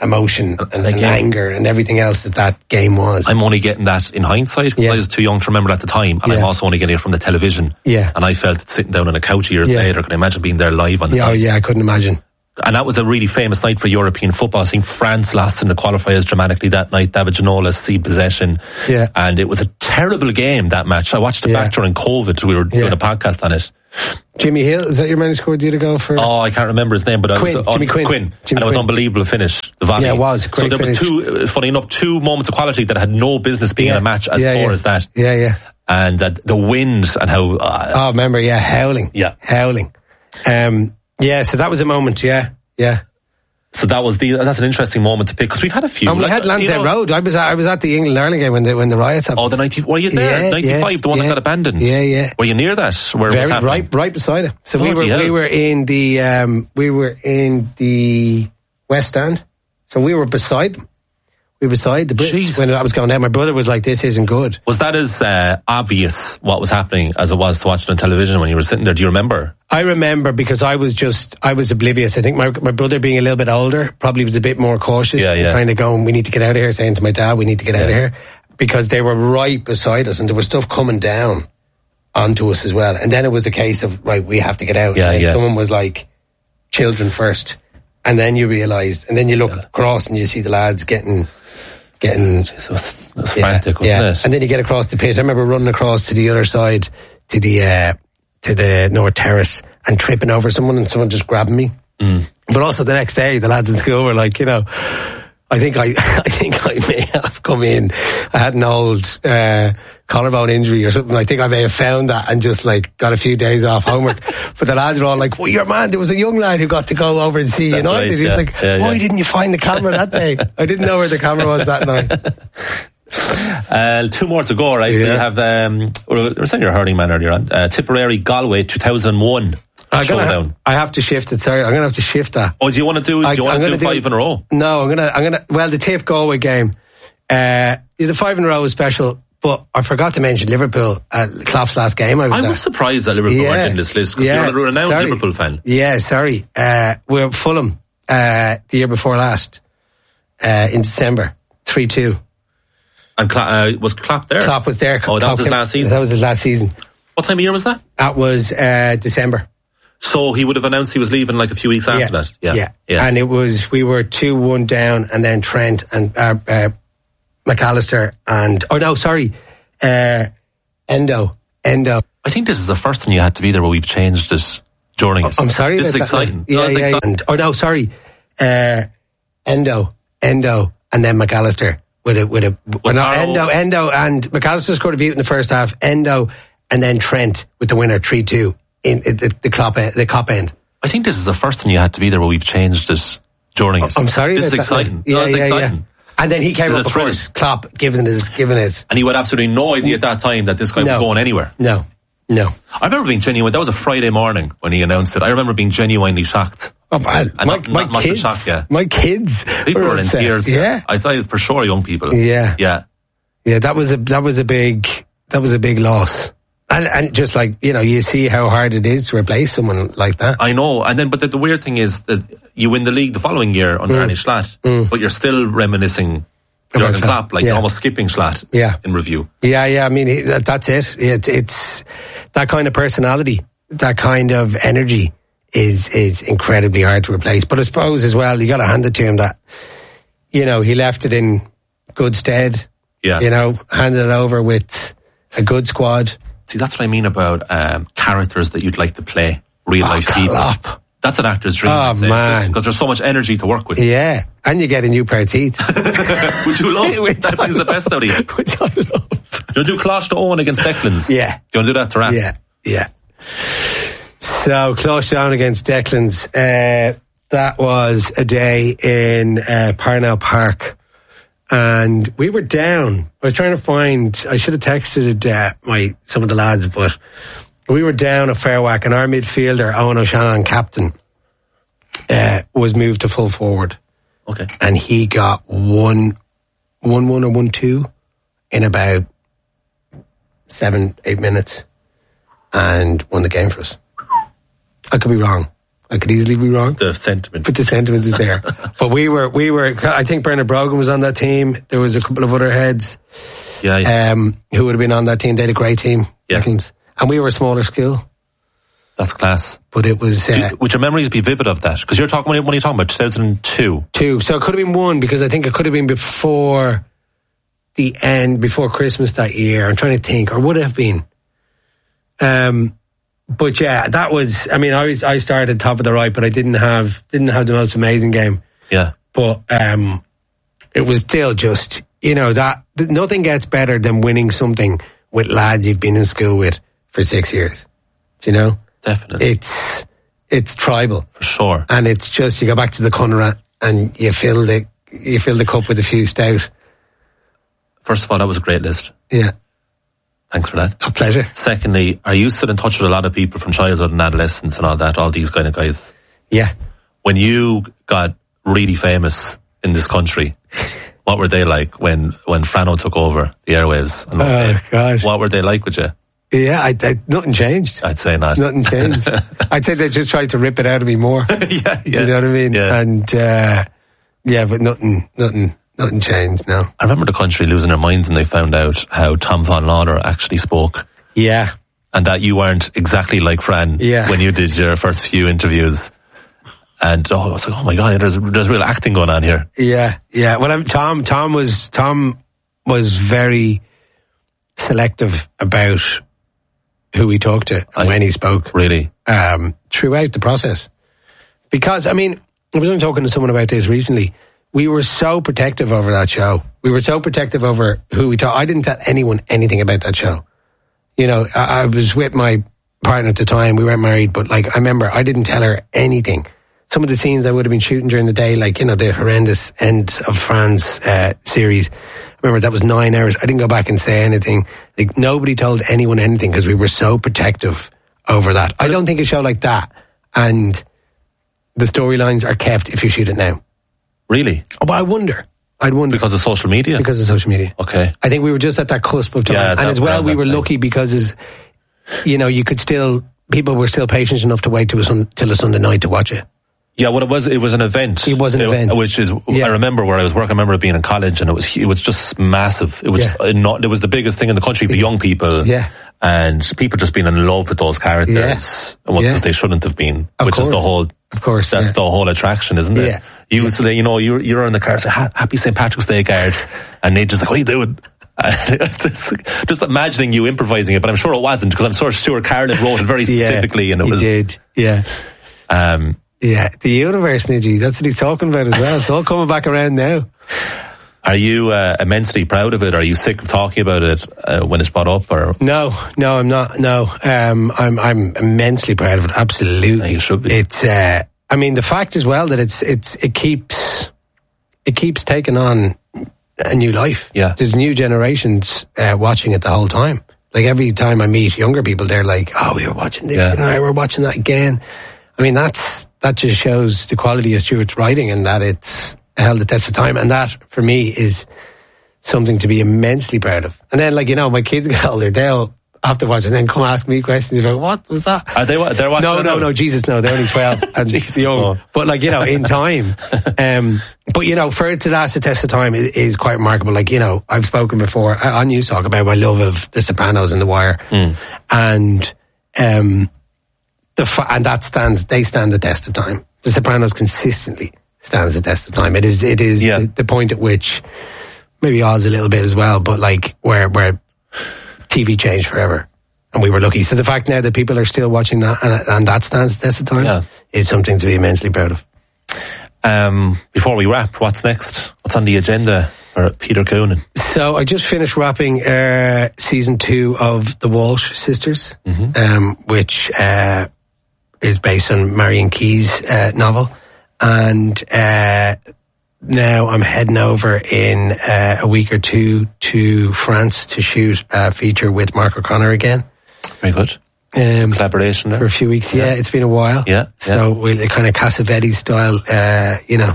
I: emotion and, and
B: again,
I: anger and everything else that that game was.
B: I'm only getting that in hindsight because
I: Yeah.
B: I was too young to remember at the time, and
I: Yeah.
B: I'm also only getting it from the television.
I: Yeah.
B: And I felt it sitting down on a couch years
I: Yeah.
B: later. Can I imagine being there live on the
I: Yeah, oh,
B: night?
I: yeah, I couldn't imagine.
B: And that was a really famous night for European football. I think France lost in the qualifiers dramatically that night. David Ginola seized possession.
I: Yeah.
B: And it was a terrible game, that match. I watched it
I: Yeah.
B: back during COVID. We were
I: Yeah.
B: doing a podcast on it.
I: Jimmy Hill, is that your man who scored the other goal for?
B: Oh, I can't remember his name, but
I: Quinn,
B: it was
I: Jimmy Quinn.
B: Quinn.
I: Jimmy
B: and it was
I: Quinn.
B: unbelievable finish. The volley.
I: Yeah, it was.
B: So
I: Great
B: there was
I: finish.
B: two, uh, funny enough, two moments of quality that had no business being
I: Yeah.
B: in a match as
I: Yeah,
B: poor
I: yeah.
B: as that.
I: Yeah, yeah.
B: And that the wind and how. Uh,
I: Oh, remember, yeah, howling.
B: Yeah.
I: Howling. Um, yeah, so that was a moment, yeah, yeah.
B: So that was the. That's an interesting moment to pick because we've had a few.
I: And we
B: like,
I: had Lansdowne
B: you know,
I: Road. I was at, I was at the England Ireland game when the when the riots happened.
B: Oh, the ninety. Were you there?
I: Yeah,
B: ninety-five,
I: yeah,
B: the one
I: yeah.
B: that got abandoned.
I: Yeah, yeah.
B: Were you near that? Where it was
I: Very
B: happening?
I: right, right beside it. So we were
B: Bloody hell.
I: we were in the um, we were in the West Stand. So we were beside them. We were beside the Brits
B: Jesus.
I: when that was going down. My brother was like, "This isn't good."
B: Was that as uh, obvious what was happening as it was to watch it on television when you were sitting there? Do you remember?
I: I remember because I was just I was oblivious. I think my my brother being a little bit older probably was a bit more cautious.
B: Yeah, yeah.
I: Kind of going, "We need to get out of here," saying to my dad, "We need to get out of
B: Yeah.
I: here," because they were right beside us and there was stuff coming down onto us as well. And then it was a case of, right, we have to get out.
B: Yeah,
I: and
B: yeah.
I: someone was like, "Children first," and then you realised, and then you look across and you see the lads getting. Getting
B: It was, it was frantic, wasn't
I: yeah.
B: it?
I: And then you get across the pit. I remember running across to the other side, to the uh, to the North Terrace, and tripping over someone, and someone just grabbing me.
B: Mm.
I: But also the next day, the lads in school were like, you know, I think I, I think I may have come in. I had an old uh, collarbone injury or something. I think I may have found that and just like got a few days off homework. But the lads were all like, "Well, your man, there was a young lad who got to go over and see
B: That's
I: United."
B: right,
I: He's
B: yeah.
I: like,
B: Yeah,
I: "Why
B: yeah.
I: didn't you find the camera that day?" I didn't know where the camera was that night.
B: Uh, two more to go, right? So
I: Yeah.
B: you have, um, well, you were saying you're a hurling man earlier on. Uh, Tipperary, Galway, two thousand one
I: I'm gonna
B: showdown.
I: ha- I have to shift it. Sorry, I'm going to have to shift that.
B: Oh, do you want to do, do
I: I-
B: you want
I: I'm
B: to do
I: gonna
B: five in a row?
I: No, I'm gonna, I'm gonna. Well, the Tip Galway game, uh, the five in a row was special, but I forgot to mention Liverpool at Klopp's last game. I was.
B: I
I: at.
B: was surprised that Liverpool weren't in this list because
I: yeah,
B: you're a renowned
I: sorry.
B: Liverpool fan.
I: Yeah, sorry. Uh, we were Fulham uh, the year before last uh, in December, three two.
B: And Cla- uh, was Klopp there?
I: Klopp was there.
B: Oh, that
I: Klopp
B: was his
I: came-
B: last season?
I: That was his last season.
B: What time of year was that?
I: That was uh, December.
B: So he would have announced he was leaving like a few weeks after
I: yeah.
B: that. Yeah.
I: yeah,
B: yeah.
I: And it was we were two one down, and then Trent and uh, uh, McAllister and oh no, sorry, uh, Endo, Endo.
B: I think this is the first time you had to be there where we've changed it during it.
I: I'm sorry,
B: This is
I: about that.
B: exciting.
I: Yeah,
B: No, it's
I: yeah,
B: exciting.
I: And, oh no, sorry, uh, Endo, Endo, and then McAllister with a with a well, no,
B: Taro-
I: Endo, Endo, and McAllister scored a beat in the first half. Endo, and then Trent with the winner three two in the, the, the cop end, the cop end.
B: I think this is the first time you had to be there where we've changed it during it.
I: I'm sorry,
B: This is
I: about that.
B: exciting.
I: Yeah,
B: No, it's
I: yeah,
B: exciting.
I: yeah. And then he came
B: There's
I: up,
B: a
I: of
B: thrill.
I: course, Klopp giving his giving his.
B: And he had absolutely no idea at that time that this guy
I: No.
B: was going anywhere.
I: No, no.
B: I remember being genuine. That was a Friday morning when he announced it. I remember being genuinely shocked.
I: Oh, man.
B: And
I: My,
B: not-
I: my
B: not much of
I: kids,
B: shock, yeah.
I: my kids,
B: People were in
I: upset.
B: tears.
I: Yeah,
B: I thought for sure young people.
I: Yeah.
B: Yeah.
I: yeah. That was a that was a big that was a big loss. And and just like you know, you see how hard it is to replace someone like that.
B: I know. And then, but the, the weird thing is that you win the league the following year under
I: Mm.
B: Arnie Schlatt, but you're still reminiscing
I: About
B: Jurgen
I: that.
B: Klopp, like
I: Yeah.
B: almost skipping Schlatt
I: Yeah.
B: in review.
I: Yeah, yeah. I mean, it, that, that's it. It. It's that kind of personality, that kind of energy is is incredibly hard to replace. But I suppose as well, you got to hand it to him that you know he left it in good stead.
B: Yeah.
I: You know, handed it over with a good squad.
B: See, that's what I mean about um, characters that you'd like to play, real life
I: Oh,
B: people.
I: Klopp.
B: That's an actor's dream.
I: Oh, man.
B: Because there's so much energy to work with.
I: Yeah, and you get a new pair of teeth,
B: Which you love.
I: Which
B: That
I: I
B: brings the best out of you. Do
I: which I love.
B: you want to do Clash to Owen against Declan's?
I: Yeah.
B: Do you want to do that to Rap?
I: Yeah, yeah. So close down against Declan's. Uh, that was a day in uh, Parnell Park, and we were down. I was trying to find. I should have texted uh, my some of the lads, but we were down a fair whack, and our midfielder Owen O'Shannon, captain, uh, was moved to full forward,
B: Okay.
I: and he got one, one, one or one two in about seven, eight minutes, and won the game for us. I could be wrong. I could easily be wrong.
B: The sentiment.
I: But the sentiment is there. But we were, we were, I think Bernard Brogan was on that team. There was a couple of other heads
B: Yeah, yeah.
I: um, who would have been on that team. They had a great team.
B: Yeah.
I: Little's. And we were a smaller school.
B: That's class.
I: But it was... Uh,
B: Do you- would your memories be vivid of that? Because you're talking, when are you talking about? two thousand two?
I: Two. So it could have been one, because I think it could have been before the end, before Christmas that year. I'm trying to think. Or would it have been? Um, but yeah, that was... I mean, I was, I started top of the right, but I didn't have didn't have the most amazing game.
B: Yeah.
I: But um, it was still just, you know, that nothing gets better than winning something with lads you've been in school with for six years. Do you know?
B: Definitely.
I: It's it's tribal.
B: For sure.
I: And it's just, you go back to the Conrad and you fill the you fill the cup with a few stout.
B: First of all, that was a great list.
I: Yeah.
B: Thanks for that.
I: A pleasure.
B: Secondly, are you still in touch with a lot of people from childhood and adolescence and all that, all these kind of guys?
I: Yeah.
B: When you got really famous in this country, what were they like when, when Frano took over the airwaves? And what,
I: Oh,
B: they,
I: God.
B: what were they like with you?
I: Yeah, I, I, nothing changed.
B: I'd say not.
I: Nothing changed. I'd say they just tried to rip it out of me more.
B: yeah, yeah.
I: Do you know what I mean?
B: Yeah.
I: And uh, yeah, but nothing, nothing, nothing changed. No.
B: I remember the country losing their minds when they found out how Tom Von Lauder actually spoke.
I: Yeah.
B: And that you weren't exactly like Fran
I: Yeah.
B: when you did your first few interviews. And oh, I was like, oh my God, there's there's real acting going on here.
I: Yeah, yeah. Well, I'm, Tom, Tom was Tom was very selective about who he talked to and
B: I-
I: when he spoke.
B: Really?
I: Um, throughout the process, because I mean, I was only talking to someone about this recently. We were so protective over that show. We were so protective over who we talked. I didn't tell anyone anything about that show. You know, I, I was with my partner at the time. We weren't married, but like I remember, I didn't tell her anything. Some of the scenes I would have been shooting during the day, like, you know, the horrendous end of Fran's uh, series. I remember that was nine hours. I didn't go back and say anything. Like, nobody told anyone anything because we were so protective over that. I don't think a show like that and the storylines are kept if you shoot it now.
B: Really?
I: Oh, but I wonder. I'd wonder.
B: Because of social media?
I: Because of social media.
B: Okay.
I: I think we were just at that cusp of time.
B: Yeah,
I: and
B: that-
I: as well,
B: around
I: we
B: that
I: were
B: time.
I: lucky because, as, you know, you could still, people were still patient enough to wait till a, sun, till a Sunday night to watch it.
B: Yeah, well, it was it was an event.
I: It was an event.
B: which is
I: Yeah.
B: I remember where I was working. I remember being in college, and it was it was just massive. It was
I: Yeah.
B: uh, not. It was the biggest thing in the country for young people.
I: Yeah.
B: and people just being in love with those characters,
I: Yeah.
B: and what
I: Yeah.
B: they shouldn't have been.
I: Of
B: which is the
I: course.
B: whole.
I: Of course,
B: that's
I: yeah.
B: the whole attraction, isn't it?
I: Yeah.
B: You so that, you know you're you're in the car, say "Ha- Happy Saint Patrick's Day, guard, and they just like, what are you doing? It's just, just imagining you improvising it, but I'm sure it wasn't because I'm sure Stuart Carlin wrote it very specifically,
I: yeah,
B: and it
I: he
B: was.
I: did. Yeah.
B: Um,
I: Yeah, the universe, Nidji. That's what he's talking about as well. It's all coming back around now.
B: Are you uh, immensely proud of it? Are you sick of talking about it uh, when it's brought up? Or
I: No, no, I'm not. No, um, I'm I'm immensely proud of it. Absolutely,
B: Yeah, you should be.
I: It's. Uh, I mean, the fact as well that it's it's it keeps it keeps taking on a new life.
B: Yeah.
I: There's new generations uh, watching it the whole time. Like every time I meet younger people, they're like, "Oh, we were watching this,
B: Yeah.
I: and I we're watching that again." I mean, that's that just shows the quality of Stuart's writing and that it's held the test of time. And that, for me, is something to be immensely proud of. And then, like, you know, my kids get older, they'll have to watch it and then come ask me questions about, what was that?
B: are they? wa- They're watching.
I: No,
B: it
I: no,
B: now?
I: no, Jesus, no, they're only twelve and
B: Jesus,
I: young.
B: no.
I: But, like, you know, in time. Um, but, you know, for it to last the test of time is, is quite remarkable. Like, you know, I've spoken before uh, on News Talk about my love of The Sopranos and The Wire.
B: Mm.
I: And, um, the fa- and that stands, they stand the test of time. The Sopranos consistently stands the test of time. It is, it is
B: Yeah.
I: the, the point at which, maybe Oz a little bit as well, but like, where, where T V changed forever. And we were lucky. So the fact now that people are still watching that and, and that stands the test of time
B: Yeah.
I: is something to be immensely proud of.
B: Um, before we wrap, what's next? What's on the agenda for Peter Coonan?
I: So I just finished wrapping uh, season two of The Walsh Sisters,
B: Mm-hmm.
I: um, which uh, is based on Marion Key's uh, novel. And uh, now I'm heading over in uh, a week or two to France to shoot a feature with Mark O'Connor again.
B: Very good.
I: Um,
B: Collaboration there.
I: for a few weeks. Yeah, it's been a while.
B: Yeah,
I: So we'll kind of Cassavetes style, uh, you know,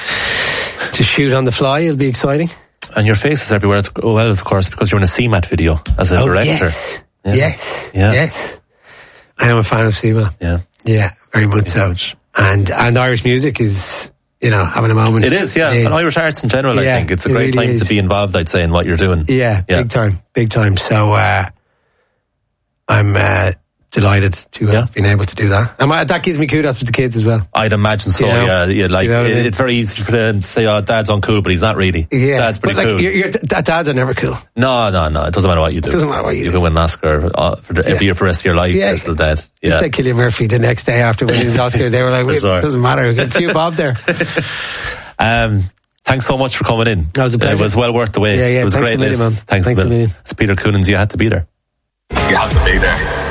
I: to shoot on the fly. It'll be exciting.
B: And your face is everywhere as well, of course, because you're in a C MAT video as a
I: Oh,
B: director.
I: yes.
B: Yeah.
I: Yes.
B: Yeah.
I: Yes. I am a fan of C M A.
B: Yeah.
I: Yeah, very much so. and and Irish music is, you know, having a moment.
B: It is, yeah.
I: It is.
B: And Irish arts in general, I
I: Yeah,
B: think. It's a
I: it
B: great
I: really
B: time
I: is.
B: to be involved, I'd say, in what you're doing.
I: Yeah,
B: Yeah.
I: big time, big time. So uh, I'm uh, delighted to have
B: Yeah.
I: been able to do that. And my, that gives me kudos for the kids as well.
B: I'd imagine so,
I: You know?
B: yeah. yeah like,
I: You know what I
B: it-
I: mean?
B: it's very easy for them to say, oh, Dad's uncool, but he's not really.
I: Yeah,
B: Dad's pretty
I: but like,
B: cool.
I: your, your d- dads are never cool.
B: No, no, no. It doesn't matter what you do.
I: Doesn't matter what you
B: You
I: do.
B: can win an Oscar uh, for the, every
I: Yeah.
B: year for the rest of your life.
I: Yeah.
B: You're still dead. Yeah.
I: It's like Cillian Murphy the next day after winning his Oscars. They were like,
B: For
I: "It
B: sure.
I: doesn't matter. We got a few bob there."
B: Um, thanks so much for coming in.
I: That was a pleasure.
B: It was well worth the wait.
I: Yeah, yeah,
B: It was
I: thanks
B: a
I: a
B: great
I: million,
B: list.
I: man.
B: Thanks,
I: Thanks
B: a
I: a
B: million.
I: million.
B: It's Peter Coonans. You had to be there.
F: You have to be there.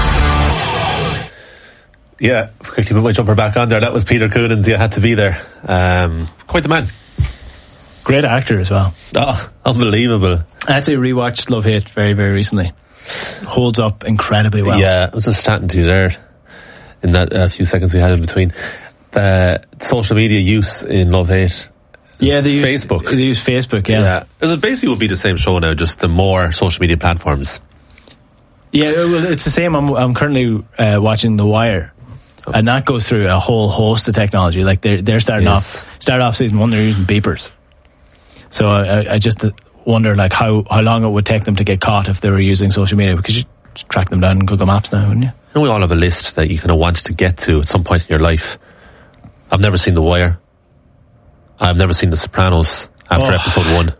B: Yeah, quickly put my jumper back on there. That was Peter Coonans. You had to be there. Um, quite the man.
C: Great actor as well.
B: Oh, unbelievable.
C: I actually rewatched Love Hate very, very recently. Holds up incredibly well.
B: Yeah, I was just chatting to you there in that uh, few seconds we had in between. Uh, social media use in Love Hate.
C: Yeah, they use
B: Facebook.
C: They use Facebook, yeah.
B: Yeah. It basically would be the same show now, just the more social media platforms.
C: Yeah, well, it's the same. I'm, I'm currently uh, watching The Wire. And that goes through a whole host of technology. Like they're they're starting
B: Yes.
C: off start off season one, they're using beepers. So I, I just wonder like how, how long it would take them to get caught if they were using social media, because you just track them down in Google Maps now, wouldn't you?
B: You know, we all have a list that you kind of want to get to at some point in your life. I've never seen The Wire. I've never seen The Sopranos after
C: Oh.
B: episode one.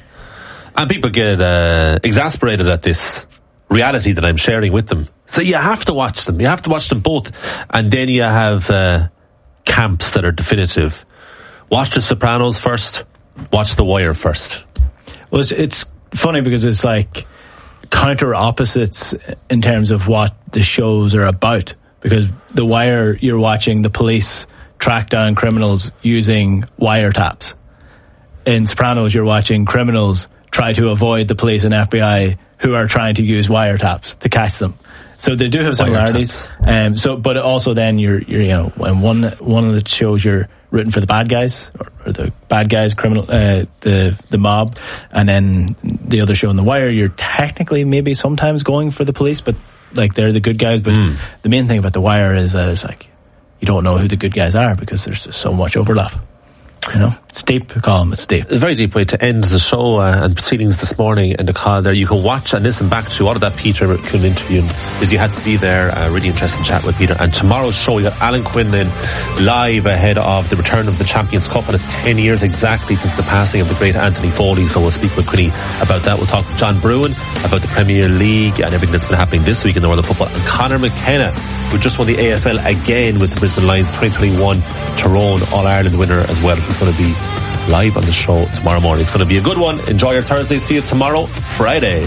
B: And people get uh, exasperated at this reality that I'm sharing with them. So you have to watch them. You have to watch them both. And then you have uh, camps that are definitive. Watch The Sopranos first. Watch The Wire first.
C: Well, it's, it's funny because it's like counter opposites in terms of what the shows are about. Because The Wire, you're watching the police track down criminals using wiretaps. In Sopranos, you're watching criminals try to avoid the police and F B I who are trying to use wiretaps to catch them. So they do have similarities. Um, so, but also then you're, you're, you know, when one one of the shows you're rooting for the bad guys or, or the bad guys, criminal, uh, the the mob, and then the other show in The Wire, you're technically maybe sometimes going for the police, but like they're the good guys. But
B: Mm.
C: the main thing about The Wire is that it's like you don't know who the good guys are because there's just so much overlap. You know, it's deep, Colin, it's deep.
B: A very deep way to end the show uh, and proceedings this morning and the call there. You can watch and listen back to all of that Peter Coon interview because you had to be there. A really interesting chat with Peter. And tomorrow's show, we got Alan Quinlan live ahead of the return of the Champions Cup, and it's ten years exactly since the passing of the great Anthony Foley. So we'll speak with Quinny about that. We'll talk with John Bruin about the Premier League and everything that's been happening this week in the world of football. And Conor McKenna, who just won the A F L again with the Brisbane Lions, twenty twenty-one Tyrone All-Ireland winner as well. He's going to be live on the show tomorrow morning. It's going to be a good one. Enjoy your Thursday. See you tomorrow, Friday.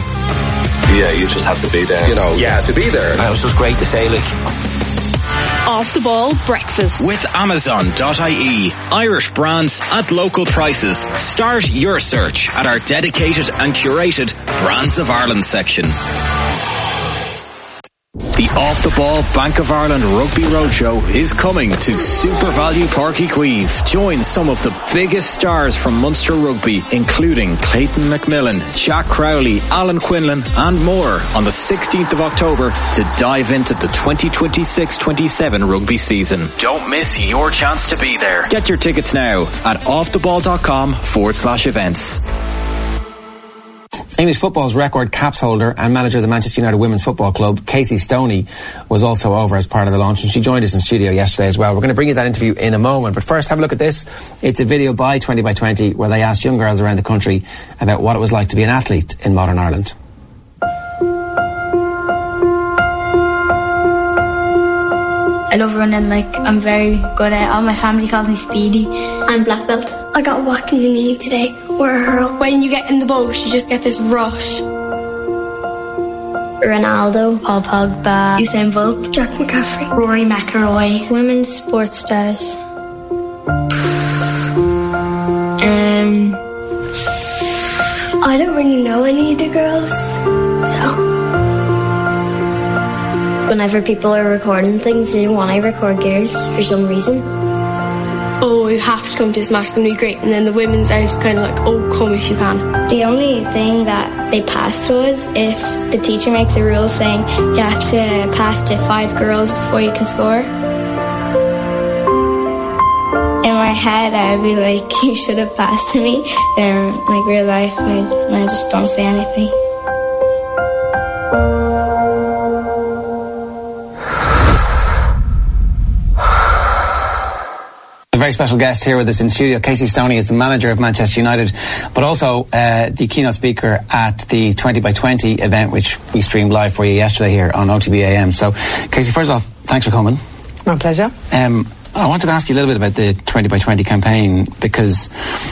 F: Yeah, you just have to be there.
G: You know, you had to be there.
H: And it was just great to say, like,
D: Off the Ball Breakfast.
E: With Amazon dot I E. Irish brands at local prices. Start your search at our dedicated and curated Brands of Ireland section. The Off the Ball Bank of Ireland Rugby Roadshow is coming to Super Value Park Queeve. Join some of the biggest stars from Munster Rugby, including Clayton McMillan, Jack Crowley, Alan Quinlan, and more on the sixteenth of October to dive into the twenty twenty-six twenty-seven rugby season. Don't miss your chance to be there. Get your tickets now at offtheball.com forward slash events.
J: English football's record caps holder and manager of the Manchester United Women's Football Club, Casey Stoney, was also over as part of the launch, and she joined us in studio yesterday as well. We're going to bring you that interview in a moment, but first have a look at this. It's a video by twenty by twenty where they asked young girls around the country about what it was like to be an athlete in modern Ireland.
K: I love running, like, I'm very good at it. All my family calls me Speedy.
L: I'm black belt. I got whacked in the knee today, or a hurl.
M: When you get in the boat, you just get this rush.
L: Ronaldo,
K: Paul Pogba, Usain Bolt,
L: Jack McCaffrey,
K: Rory McIlroy.
L: Women's sports stars.
K: Um,
L: I don't really know any of the girls, so... Whenever people are recording things, they don't want to record girls for some reason.
M: Oh, you have to come to this match, it's going to be great. And then the women's are just kind of like, oh, come if you can.
L: The only thing that they pass to us if the teacher makes a rule saying you have to pass to five girls before you can score.
K: my head, I'd be like, you should have passed to me. Then, like, real life, I, I just don't say anything.
J: A very special guest here with us in studio. Casey Stoney is the manager of Manchester United, but also uh, the keynote speaker at the twenty by twenty event, which we streamed live for you yesterday here on O T B A M. So, Casey, first off, thanks for coming.
N: My pleasure.
J: Um, I wanted to ask you a little bit about the twenty by twenty campaign, because